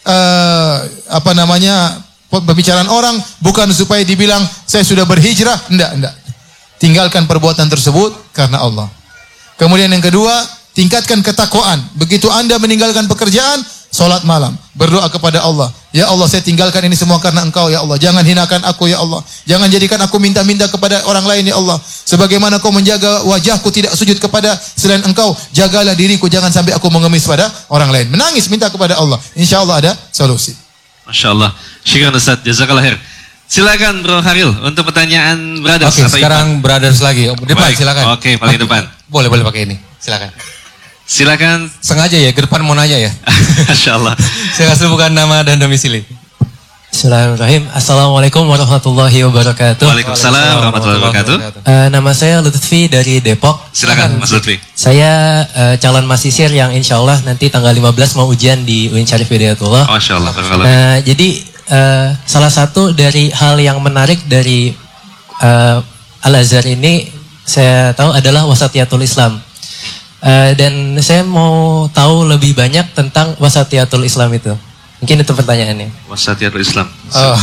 Speaker 1: uh, apa namanya pembicaraan orang, bukan supaya dibilang saya sudah berhijrah, enggak, enggak. Tinggalkan perbuatan tersebut karena Allah. Kemudian yang kedua, tingkatkan ketakwaan. Begitu Anda meninggalkan pekerjaan, salat malam, berdoa kepada Allah. Ya Allah, saya tinggalkan ini semua karena Engkau ya Allah. Jangan hinakan aku ya Allah. Jangan jadikan aku minta-minta kepada orang lain ya Allah. Sebagaimana Kau menjaga wajahku tidak sujud kepada selain Engkau, jagalah diriku jangan sampai aku mengemis pada orang lain. Menangis minta kepada Allah. Insya Allah ada solusi.
Speaker 2: Masya Allah. Syukran Ustaz. Jazakallah khair. Silakan Bro Haril untuk pertanyaan brothers.
Speaker 3: Oke, okay, sekarang Ipan. Brothers lagi. Depan
Speaker 2: Baik.
Speaker 3: silakan.
Speaker 2: Oke, okay, paling depan.
Speaker 3: Boleh, boleh pakai ini. Silakan.
Speaker 2: Silakan.
Speaker 3: Sengaja ya, ke depan mau nanya ya.
Speaker 2: Masya Allah.
Speaker 3: Saya kasih bukan nama dan domisili.
Speaker 5: Bismillahirrahmanirrahim. Assalamualaikum warahmatullahi wabarakatuh.
Speaker 2: Waalaikumsalam warahmatullahi wabarakatuh.
Speaker 5: Uh, nama saya Lutfi dari Depok.
Speaker 2: Silakan Mas Lutfi.
Speaker 5: Saya uh, calon mahasiswa yang insya Allah nanti tanggal lima belas mau ujian di U I N Syarif Hidayatullah.
Speaker 2: Masya Allah.
Speaker 5: Uh, jadi uh, salah satu dari hal yang menarik dari uh, Al-Azhar ini saya tahu adalah wasatiyatul Islam. Uh, dan saya mau tahu lebih banyak tentang wasatiyatul Islam itu. Mungkin itu pertanyaannya.
Speaker 2: Wasatiyatul Islam.
Speaker 1: Uh,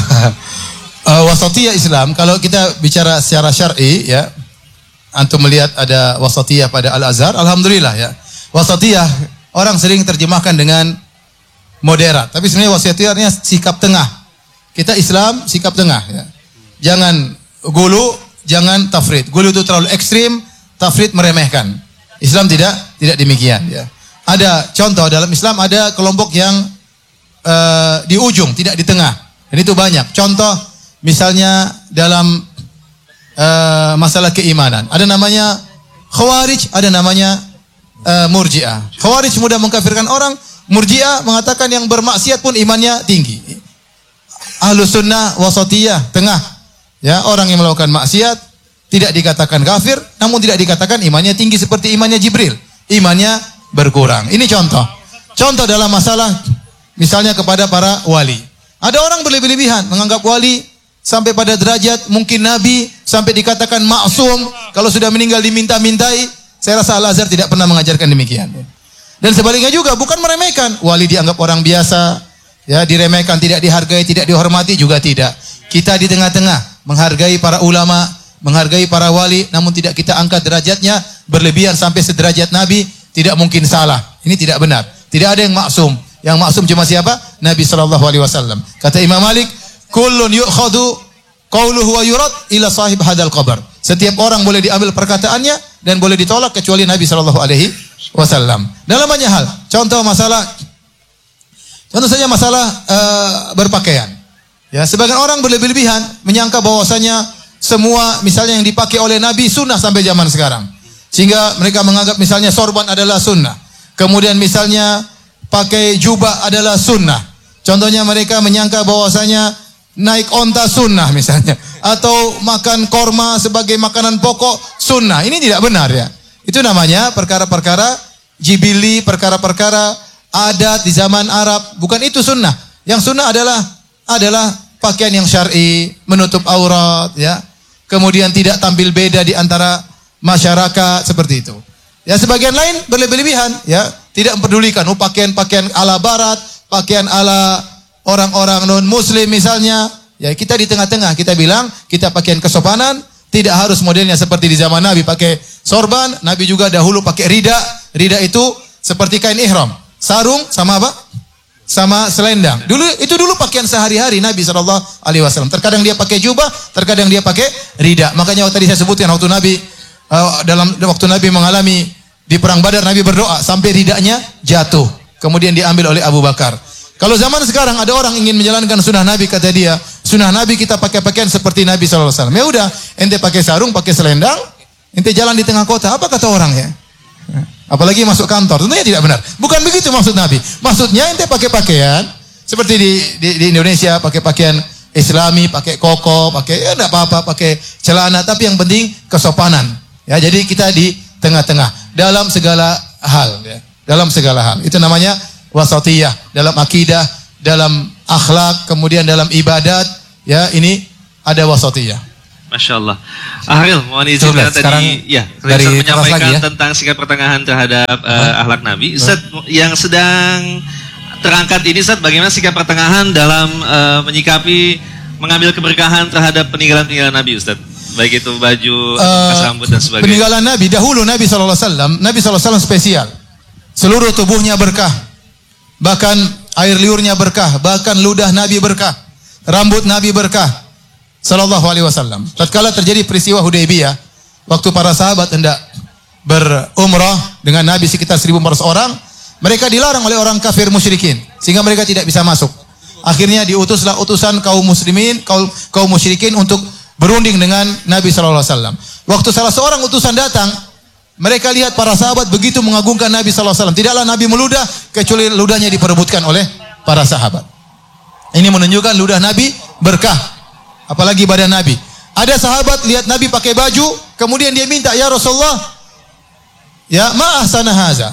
Speaker 1: uh, wasatiyah Islam, kalau kita bicara secara syar'i ya, antum melihat ada wasatiyah pada Al-Azhar, alhamdulillah ya. Wasatiyah orang sering terjemahkan dengan moderat, tapi sebenarnya wasatiyahnya sikap tengah. Kita Islam sikap tengah ya. Jangan gulu, jangan tafrid. Gulu itu terlalu ekstrim, tafrid meremehkan. Islam tidak tidak demikian ya. Ada contoh dalam Islam, ada kelompok yang Uh, di ujung, tidak di tengah. Dan itu banyak. Contoh, misalnya dalam uh, masalah keimanan. Ada namanya Khawarij, ada namanya uh, Murji'ah. Khawarij mudah mengkafirkan orang, Murji'ah mengatakan yang bermaksiat pun imannya tinggi. Ahlus sunnah wasatiyah, tengah. Ya, orang yang melakukan maksiat tidak dikatakan kafir, namun tidak dikatakan imannya tinggi seperti imannya Jibril. Imannya berkurang. Ini contoh. Contoh dalam masalah misalnya kepada para wali. Ada orang berlebih-lebihan menganggap wali sampai pada derajat mungkin nabi, sampai dikatakan maksum, kalau sudah meninggal diminta-mintai. Saya rasa Al-Azhar tidak pernah mengajarkan demikian. Dan sebaliknya juga, bukan meremehkan. Wali dianggap orang biasa, ya, diremehkan, tidak dihargai, tidak dihormati juga tidak. Kita di tengah-tengah, menghargai para ulama, menghargai para wali, namun tidak kita angkat derajatnya berlebihan sampai sederajat nabi, tidak mungkin salah. Ini tidak benar. Tidak ada yang maksum. Yang maksum cuma siapa? Nabi sallallahu alaihi wasallam. Kata Imam Malik, kullun yu'khadu qauluhu wa yurad ila sahib hadal qabr. Setiap orang boleh diambil perkataannya dan boleh ditolak kecuali Nabi sallallahu alaihi wasallam. Dalam banyak hal. Contoh masalah contoh saja masalah uh, berpakaian. Ya, sebagian orang berlebih-lebihan menyangka bahwasanya semua misalnya yang dipakai oleh Nabi sunnah sampai zaman sekarang. Sehingga mereka menganggap misalnya sorban adalah sunnah. Kemudian misalnya pakai jubah adalah sunnah. Contohnya mereka menyangka bahwasanya naik onta sunnah misalnya. Atau makan korma sebagai makanan pokok sunnah. Ini tidak benar ya. Itu namanya perkara-perkara jibili, perkara-perkara adat di zaman Arab. Bukan itu sunnah. Yang sunnah adalah adalah pakaian yang syar'i, menutup aurat ya. Kemudian tidak tampil beda di antara masyarakat seperti itu. Ya, sebagian lain berlebih-lebihan ya. Tidak mempedulikan, oh pakaian-pakaian ala barat, pakaian ala orang-orang non-muslim misalnya. Ya, kita di tengah-tengah, kita bilang, kita pakaian kesopanan, tidak harus modelnya seperti di zaman Nabi, pakai sorban. Nabi juga dahulu pakai rida. Rida itu seperti kain ihram. Sarung sama apa? Sama selendang. Dulu itu dulu pakaian sehari-hari Nabi shallallahu alaihi wasallam. Terkadang dia pakai jubah, terkadang dia pakai rida. Makanya tadi saya sebutkan waktu Nabi, uh, dalam waktu Nabi mengalami di perang Badar, Nabi berdoa sampai ridanya jatuh. Kemudian diambil oleh Abu Bakar. Kalau zaman sekarang ada orang ingin menjalankan sunnah Nabi, kata dia, sunnah Nabi kita pakai pakaian seperti Nabi shallallahu alaihi wasallam. Ya udah, ente pakai sarung, pakai selendang, ente jalan di tengah kota. Apa kata orang ya? Apalagi masuk kantor. Tentunya tidak benar. Bukan begitu maksud Nabi. Maksudnya ente pakai pakaian seperti di, di, di Indonesia, pakai pakaian Islami, pakai koko, pakai ya enggak apa-apa, pakai celana, tapi yang penting kesopanan. Ya, jadi kita di tengah-tengah dalam segala hal ya. Dalam segala hal. Itu namanya wasatiyah dalam akidah, dalam akhlak, kemudian dalam ibadat ya, ini ada wasatiyah.
Speaker 2: Masya Allah. Ahril, mohon izin
Speaker 3: Coba,
Speaker 2: tadi
Speaker 3: sekarang
Speaker 2: ya,
Speaker 3: dari
Speaker 2: Ustaz
Speaker 3: kelas
Speaker 2: menyampaikan
Speaker 3: lagi ya.
Speaker 2: tentang sikap pertengahan terhadap uh, akhlak Nabi. Ustaz, yang sedang terangkat ini Ustaz, bagaimana sikap pertengahan dalam uh, menyikapi mengambil keberkahan terhadap peninggalan-peninggalan Nabi Ustaz? Baik itu baju, bekas
Speaker 1: Uh,
Speaker 2: rambut dan sebagainya.
Speaker 1: peninggalan Nabi, dahulu Nabi shallallahu alaihi wasallam, Nabi shallallahu alaihi wasallam spesial. Seluruh tubuhnya berkah. Bahkan air liurnya berkah, bahkan ludah Nabi berkah. Rambut Nabi berkah. Sallallahu alaihi wasallam. Tatkala terjadi peristiwa Hudaybiyah, waktu para sahabat hendak berumrah dengan Nabi sekitar seribu empat ratus orang, mereka dilarang oleh orang kafir musyrikin sehingga mereka tidak bisa masuk. Akhirnya diutuslah utusan kaum muslimin, kaum kaum musyrikin untuk berunding dengan Nabi sallallahu alaihi wasallam. Waktu salah seorang utusan datang, mereka lihat para sahabat begitu mengagungkan Nabi sallallahu alaihi wasallam. Tidaklah Nabi meludah kecuali ludahnya diperebutkan oleh para sahabat. Ini menunjukkan ludah Nabi berkah. Apalagi badan Nabi. Ada sahabat lihat Nabi pakai baju, kemudian dia minta, "Ya Rasulullah, ya ma ahsana haza.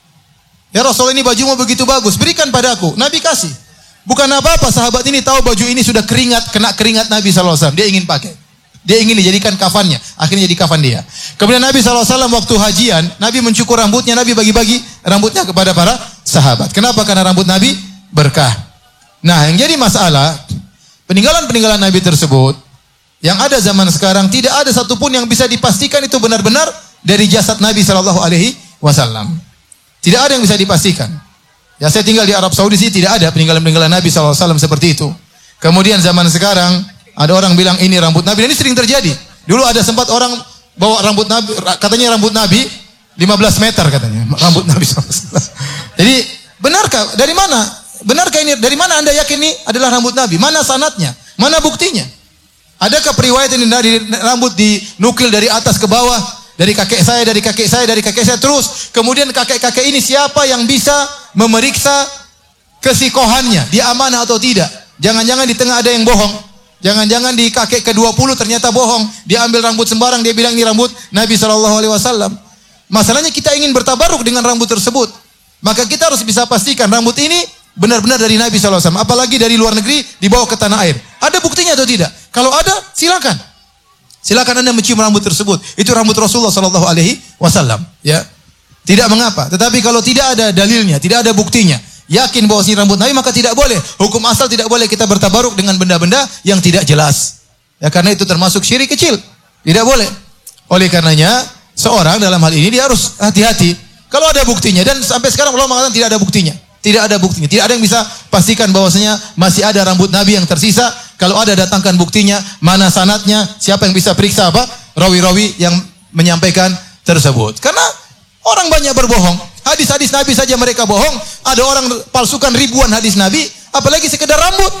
Speaker 1: Ya Rasul, ini bajumu begitu bagus, berikan padaku." Nabi kasih. Bukan apa-apa, sahabat ini tahu baju ini sudah keringat, kena keringat Nabi sallallahu alaihi wasallam. Dia ingin pakai. Dia ingin dijadikan kafannya. Akhirnya jadi kafan dia. Kemudian Nabi sallallahu alaihi wasallam waktu hajian, Nabi mencukur rambutnya, Nabi bagi-bagi rambutnya kepada para sahabat. Kenapa? Karena rambut Nabi berkah. Nah, yang jadi masalah, peninggalan-peninggalan Nabi tersebut yang ada zaman sekarang tidak ada satupun yang bisa dipastikan itu benar-benar dari jasad Nabi sallallahu alaihi wasallam. Tidak ada yang bisa dipastikan. Ya, saya tinggal di Arab Saudi sih, tidak ada peninggalan-peninggalan Nabi sallallahu alaihi wasallam seperti itu. Kemudian zaman sekarang ada orang bilang ini rambut Nabi, dan ini sering terjadi. Dulu ada sempat orang bawa rambut Nabi, katanya rambut Nabi lima belas meter katanya, rambut Nabi sallallahu alaihi wasallam. Jadi benarkah? Dari mana? Benarkah ini? Dari mana Anda yakin ini adalah rambut Nabi? Mana sanadnya? Mana buktinya? Adakah periwayat ini dari rambut dinukil dari atas ke bawah? Dari kakek saya, dari kakek saya, dari kakek saya terus. Kemudian kakek-kakek ini siapa yang bisa memeriksa kesikohannya? Dia amanah atau tidak? Jangan-jangan di tengah ada yang bohong. Jangan-jangan di kakek ke dua puluh ternyata bohong. Dia ambil rambut sembarang, dia bilang ini rambut Nabi sallallahu alaihi wasallam. Masalahnya kita ingin bertabaruk dengan rambut tersebut. Maka kita harus bisa pastikan rambut ini benar-benar dari Nabi sallallahu alaihi wasallam. Apalagi dari luar negeri dibawa ke tanah air. Ada buktinya atau tidak? Kalau ada, silakan. Silakan Anda mencium rambut tersebut. Itu rambut Rasulullah sallallahu alaihi wasallam, ya. Tidak mengapa. Tetapi kalau tidak ada dalilnya, tidak ada buktinya, yakin bahwa ini rambut Nabi, maka tidak boleh. Hukum asal tidak boleh kita bertabaruk dengan benda-benda yang tidak jelas. Ya, karena itu termasuk syirik kecil. Tidak boleh. Oleh karenanya, seorang dalam hal ini dia harus hati-hati. Kalau ada buktinya, dan sampai sekarang ulama mengatakan tidak ada buktinya. Tidak ada buktinya. Tidak ada yang bisa pastikan bahwasanya masih ada rambut Nabi yang tersisa. Kalau ada, datangkan buktinya, mana sanadnya, siapa yang bisa periksa apa? Rawi-rawi yang menyampaikan tersebut. Karena orang banyak berbohong. Hadis-hadis Nabi saja mereka bohong. Ada orang palsukan ribuan hadis Nabi, apalagi sekedar rambut.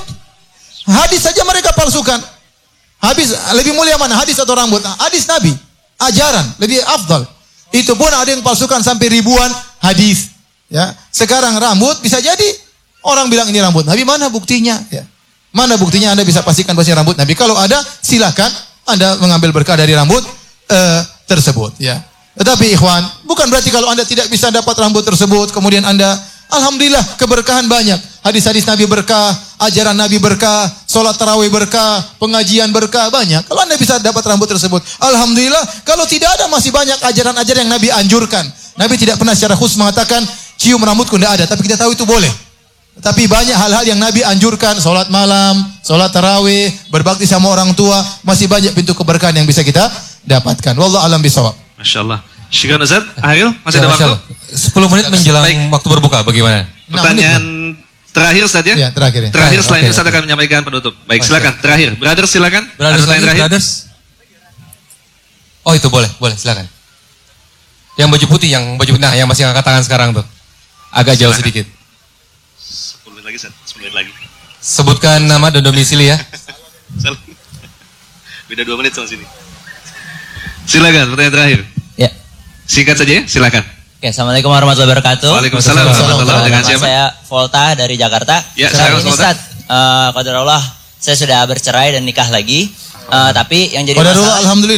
Speaker 1: Hadis saja mereka palsukan. Habis lebih mulia mana, hadis atau rambut? Hadis Nabi, ajaran lebih afdal. Itu pun ada yang palsukan sampai ribuan hadis. Ya, sekarang rambut bisa jadi orang bilang ini rambut Nabi, mana buktinya? Ya. Mana buktinya Anda bisa pastikan bahwa rambut Nabi? Kalau ada, silakan Anda mengambil berkah dari rambut uh, tersebut. Ya. Tetapi ikhwan, bukan berarti kalau Anda tidak bisa dapat rambut tersebut, kemudian Anda, alhamdulillah keberkahan banyak. Hadis-hadis Nabi berkah, ajaran Nabi berkah, sholat tarawih berkah, pengajian berkah, banyak. Kalau Anda bisa dapat rambut tersebut, alhamdulillah. Kalau tidak ada, masih banyak ajaran-ajaran yang Nabi anjurkan. Nabi tidak pernah secara khusus mengatakan, cium rambutku, tidak ada. Tapi kita tahu itu boleh. Tapi banyak hal-hal yang Nabi anjurkan, sholat malam, sholat tarawih, berbakti sama orang tua, masih banyak pintu keberkahan yang bisa kita dapatkan. Wallahu a'lam bishawab.
Speaker 2: Masya Allah. Syukran Ustaz. Akhil, masih
Speaker 3: Ya,
Speaker 2: ada waktu?
Speaker 3: sepuluh menit menjelang
Speaker 2: Baik.
Speaker 3: waktu berbuka, bagaimana?
Speaker 2: Pertanyaan terakhir Ustaz ya?
Speaker 1: Ya, terakhir ya.
Speaker 2: Terakhir setelah
Speaker 3: Oke,
Speaker 2: ini Ustaz
Speaker 3: oke.
Speaker 2: akan menyampaikan penutup. Baik, silakan. Terakhir. Brother silakan.
Speaker 3: Brothers
Speaker 2: Ada
Speaker 3: lagi,
Speaker 2: pertanyaan terakhir?
Speaker 3: brothers. Oh itu boleh, boleh, silakan. Yang baju putih, yang baju nah, yang masih angkat tangan sekarang tuh, agak jauh
Speaker 2: Silakan.
Speaker 3: sedikit.
Speaker 2: sepuluh menit lagi Ustaz. sepuluh menit lagi.
Speaker 3: Sebutkan nama dan domisili ya.
Speaker 2: Salah. Beda dua menit sama sini. Silakan, pertanyaan terakhir.
Speaker 6: Ya.
Speaker 2: Singkat saja ya, silakan.
Speaker 6: Oke, Assalamualaikum warahmatullahi wabarakatuh.
Speaker 2: Waalaikumsalam warahmatullahi wabarakatuh. Dengan
Speaker 6: Nama
Speaker 2: siapa?
Speaker 6: saya Volta dari Jakarta.
Speaker 2: Ya,
Speaker 6: Saya
Speaker 2: silakan,
Speaker 6: ini
Speaker 2: Volta.
Speaker 6: Ustaz, uh, qadarullah, saya sudah bercerai dan nikah lagi. Uh, tapi yang jadi
Speaker 1: Qadarullah,
Speaker 6: masalah,
Speaker 1: alhamdulillah.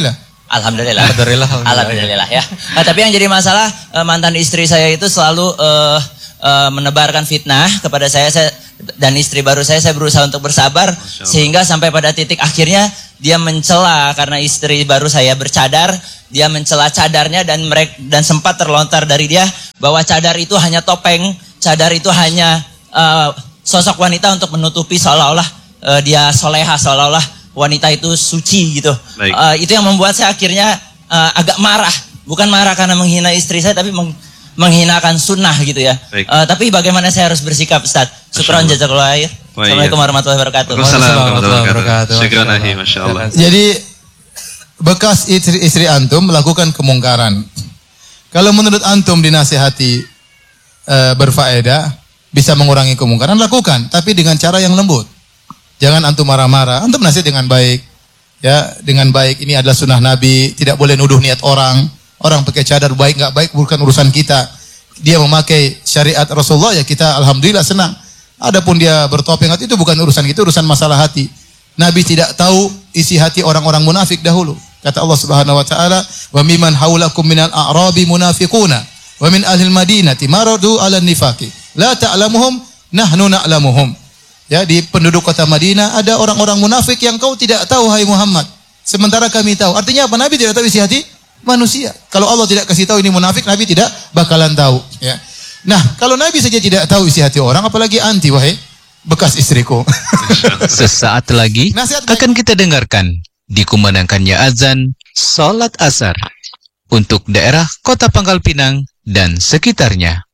Speaker 6: Alhamdulillah.
Speaker 3: Alhamdulillah, alhamdulillah.
Speaker 6: Alhamdulillah ya. Nah, tapi yang jadi masalah eh, mantan istri saya itu selalu eh, eh, menebarkan fitnah kepada saya, saya dan istri baru saya. Saya berusaha untuk bersabar sehingga sampai pada titik akhirnya dia mencela karena istri baru saya bercadar. Dia mencela cadarnya dan mereka dan sempat terlontar dari dia bahwa cadar itu hanya topeng, cadar itu hanya uh, sosok wanita untuk menutupi seolah-olah uh, dia soleha, seolah-olah wanita itu suci gitu. Uh, itu yang membuat saya akhirnya uh, agak marah, bukan marah karena menghina istri saya, tapi meng, menghinakan sunnah gitu ya. Uh, tapi bagaimana saya harus bersikap, Ustaz? Syukran jazakallahu khair. Assalamualaikum warahmatullahi wabarakatuh.
Speaker 2: Waalaikumsalam warahmatullahi wabarakatuh. Syukran ahi, masya Allah.
Speaker 1: Jadi bekas istri-istri antum melakukan kemungkaran. Kalau menurut antum dinasihati e, berfaedah, bisa mengurangi kemungkaran, lakukan, tapi dengan cara yang lembut. Jangan antum marah-marah, antum nasihat dengan baik. Ya, dengan baik, ini adalah sunnah Nabi, tidak boleh nuduh niat orang. Orang pakai cadar baik enggak baik bukan urusan kita. Dia memakai syariat Rasulullah, ya kita alhamdulillah senang. Adapun dia bertopeng, itu bukan urusan kita, urusan masalah hati. Nabi tidak tahu isi hati orang-orang munafik dahulu. Kata Allah Subhanahu wa taala, "Wa mimman haulakum minal a'rabi munafiquna wa min ahlil madinati maradu 'alan nifaqi la ta'lamuhum nahnu na'lamuhum." Ya, di penduduk kota Madinah ada orang-orang munafik yang kau tidak tahu, hai Muhammad, sementara kami tahu. Artinya apa? Nabi tidak tahu isi hati manusia. Kalau Allah tidak kasih tahu ini munafik, Nabi tidak bakalan tahu, ya. Nah, kalau Nabi saja tidak tahu isi hati orang, apalagi anti, wahai bekas istriku.
Speaker 7: Sesaat lagi akan kita dengarkan dikumandangkannya azan salat asar untuk daerah Kota Pangkal Pinang dan sekitarnya.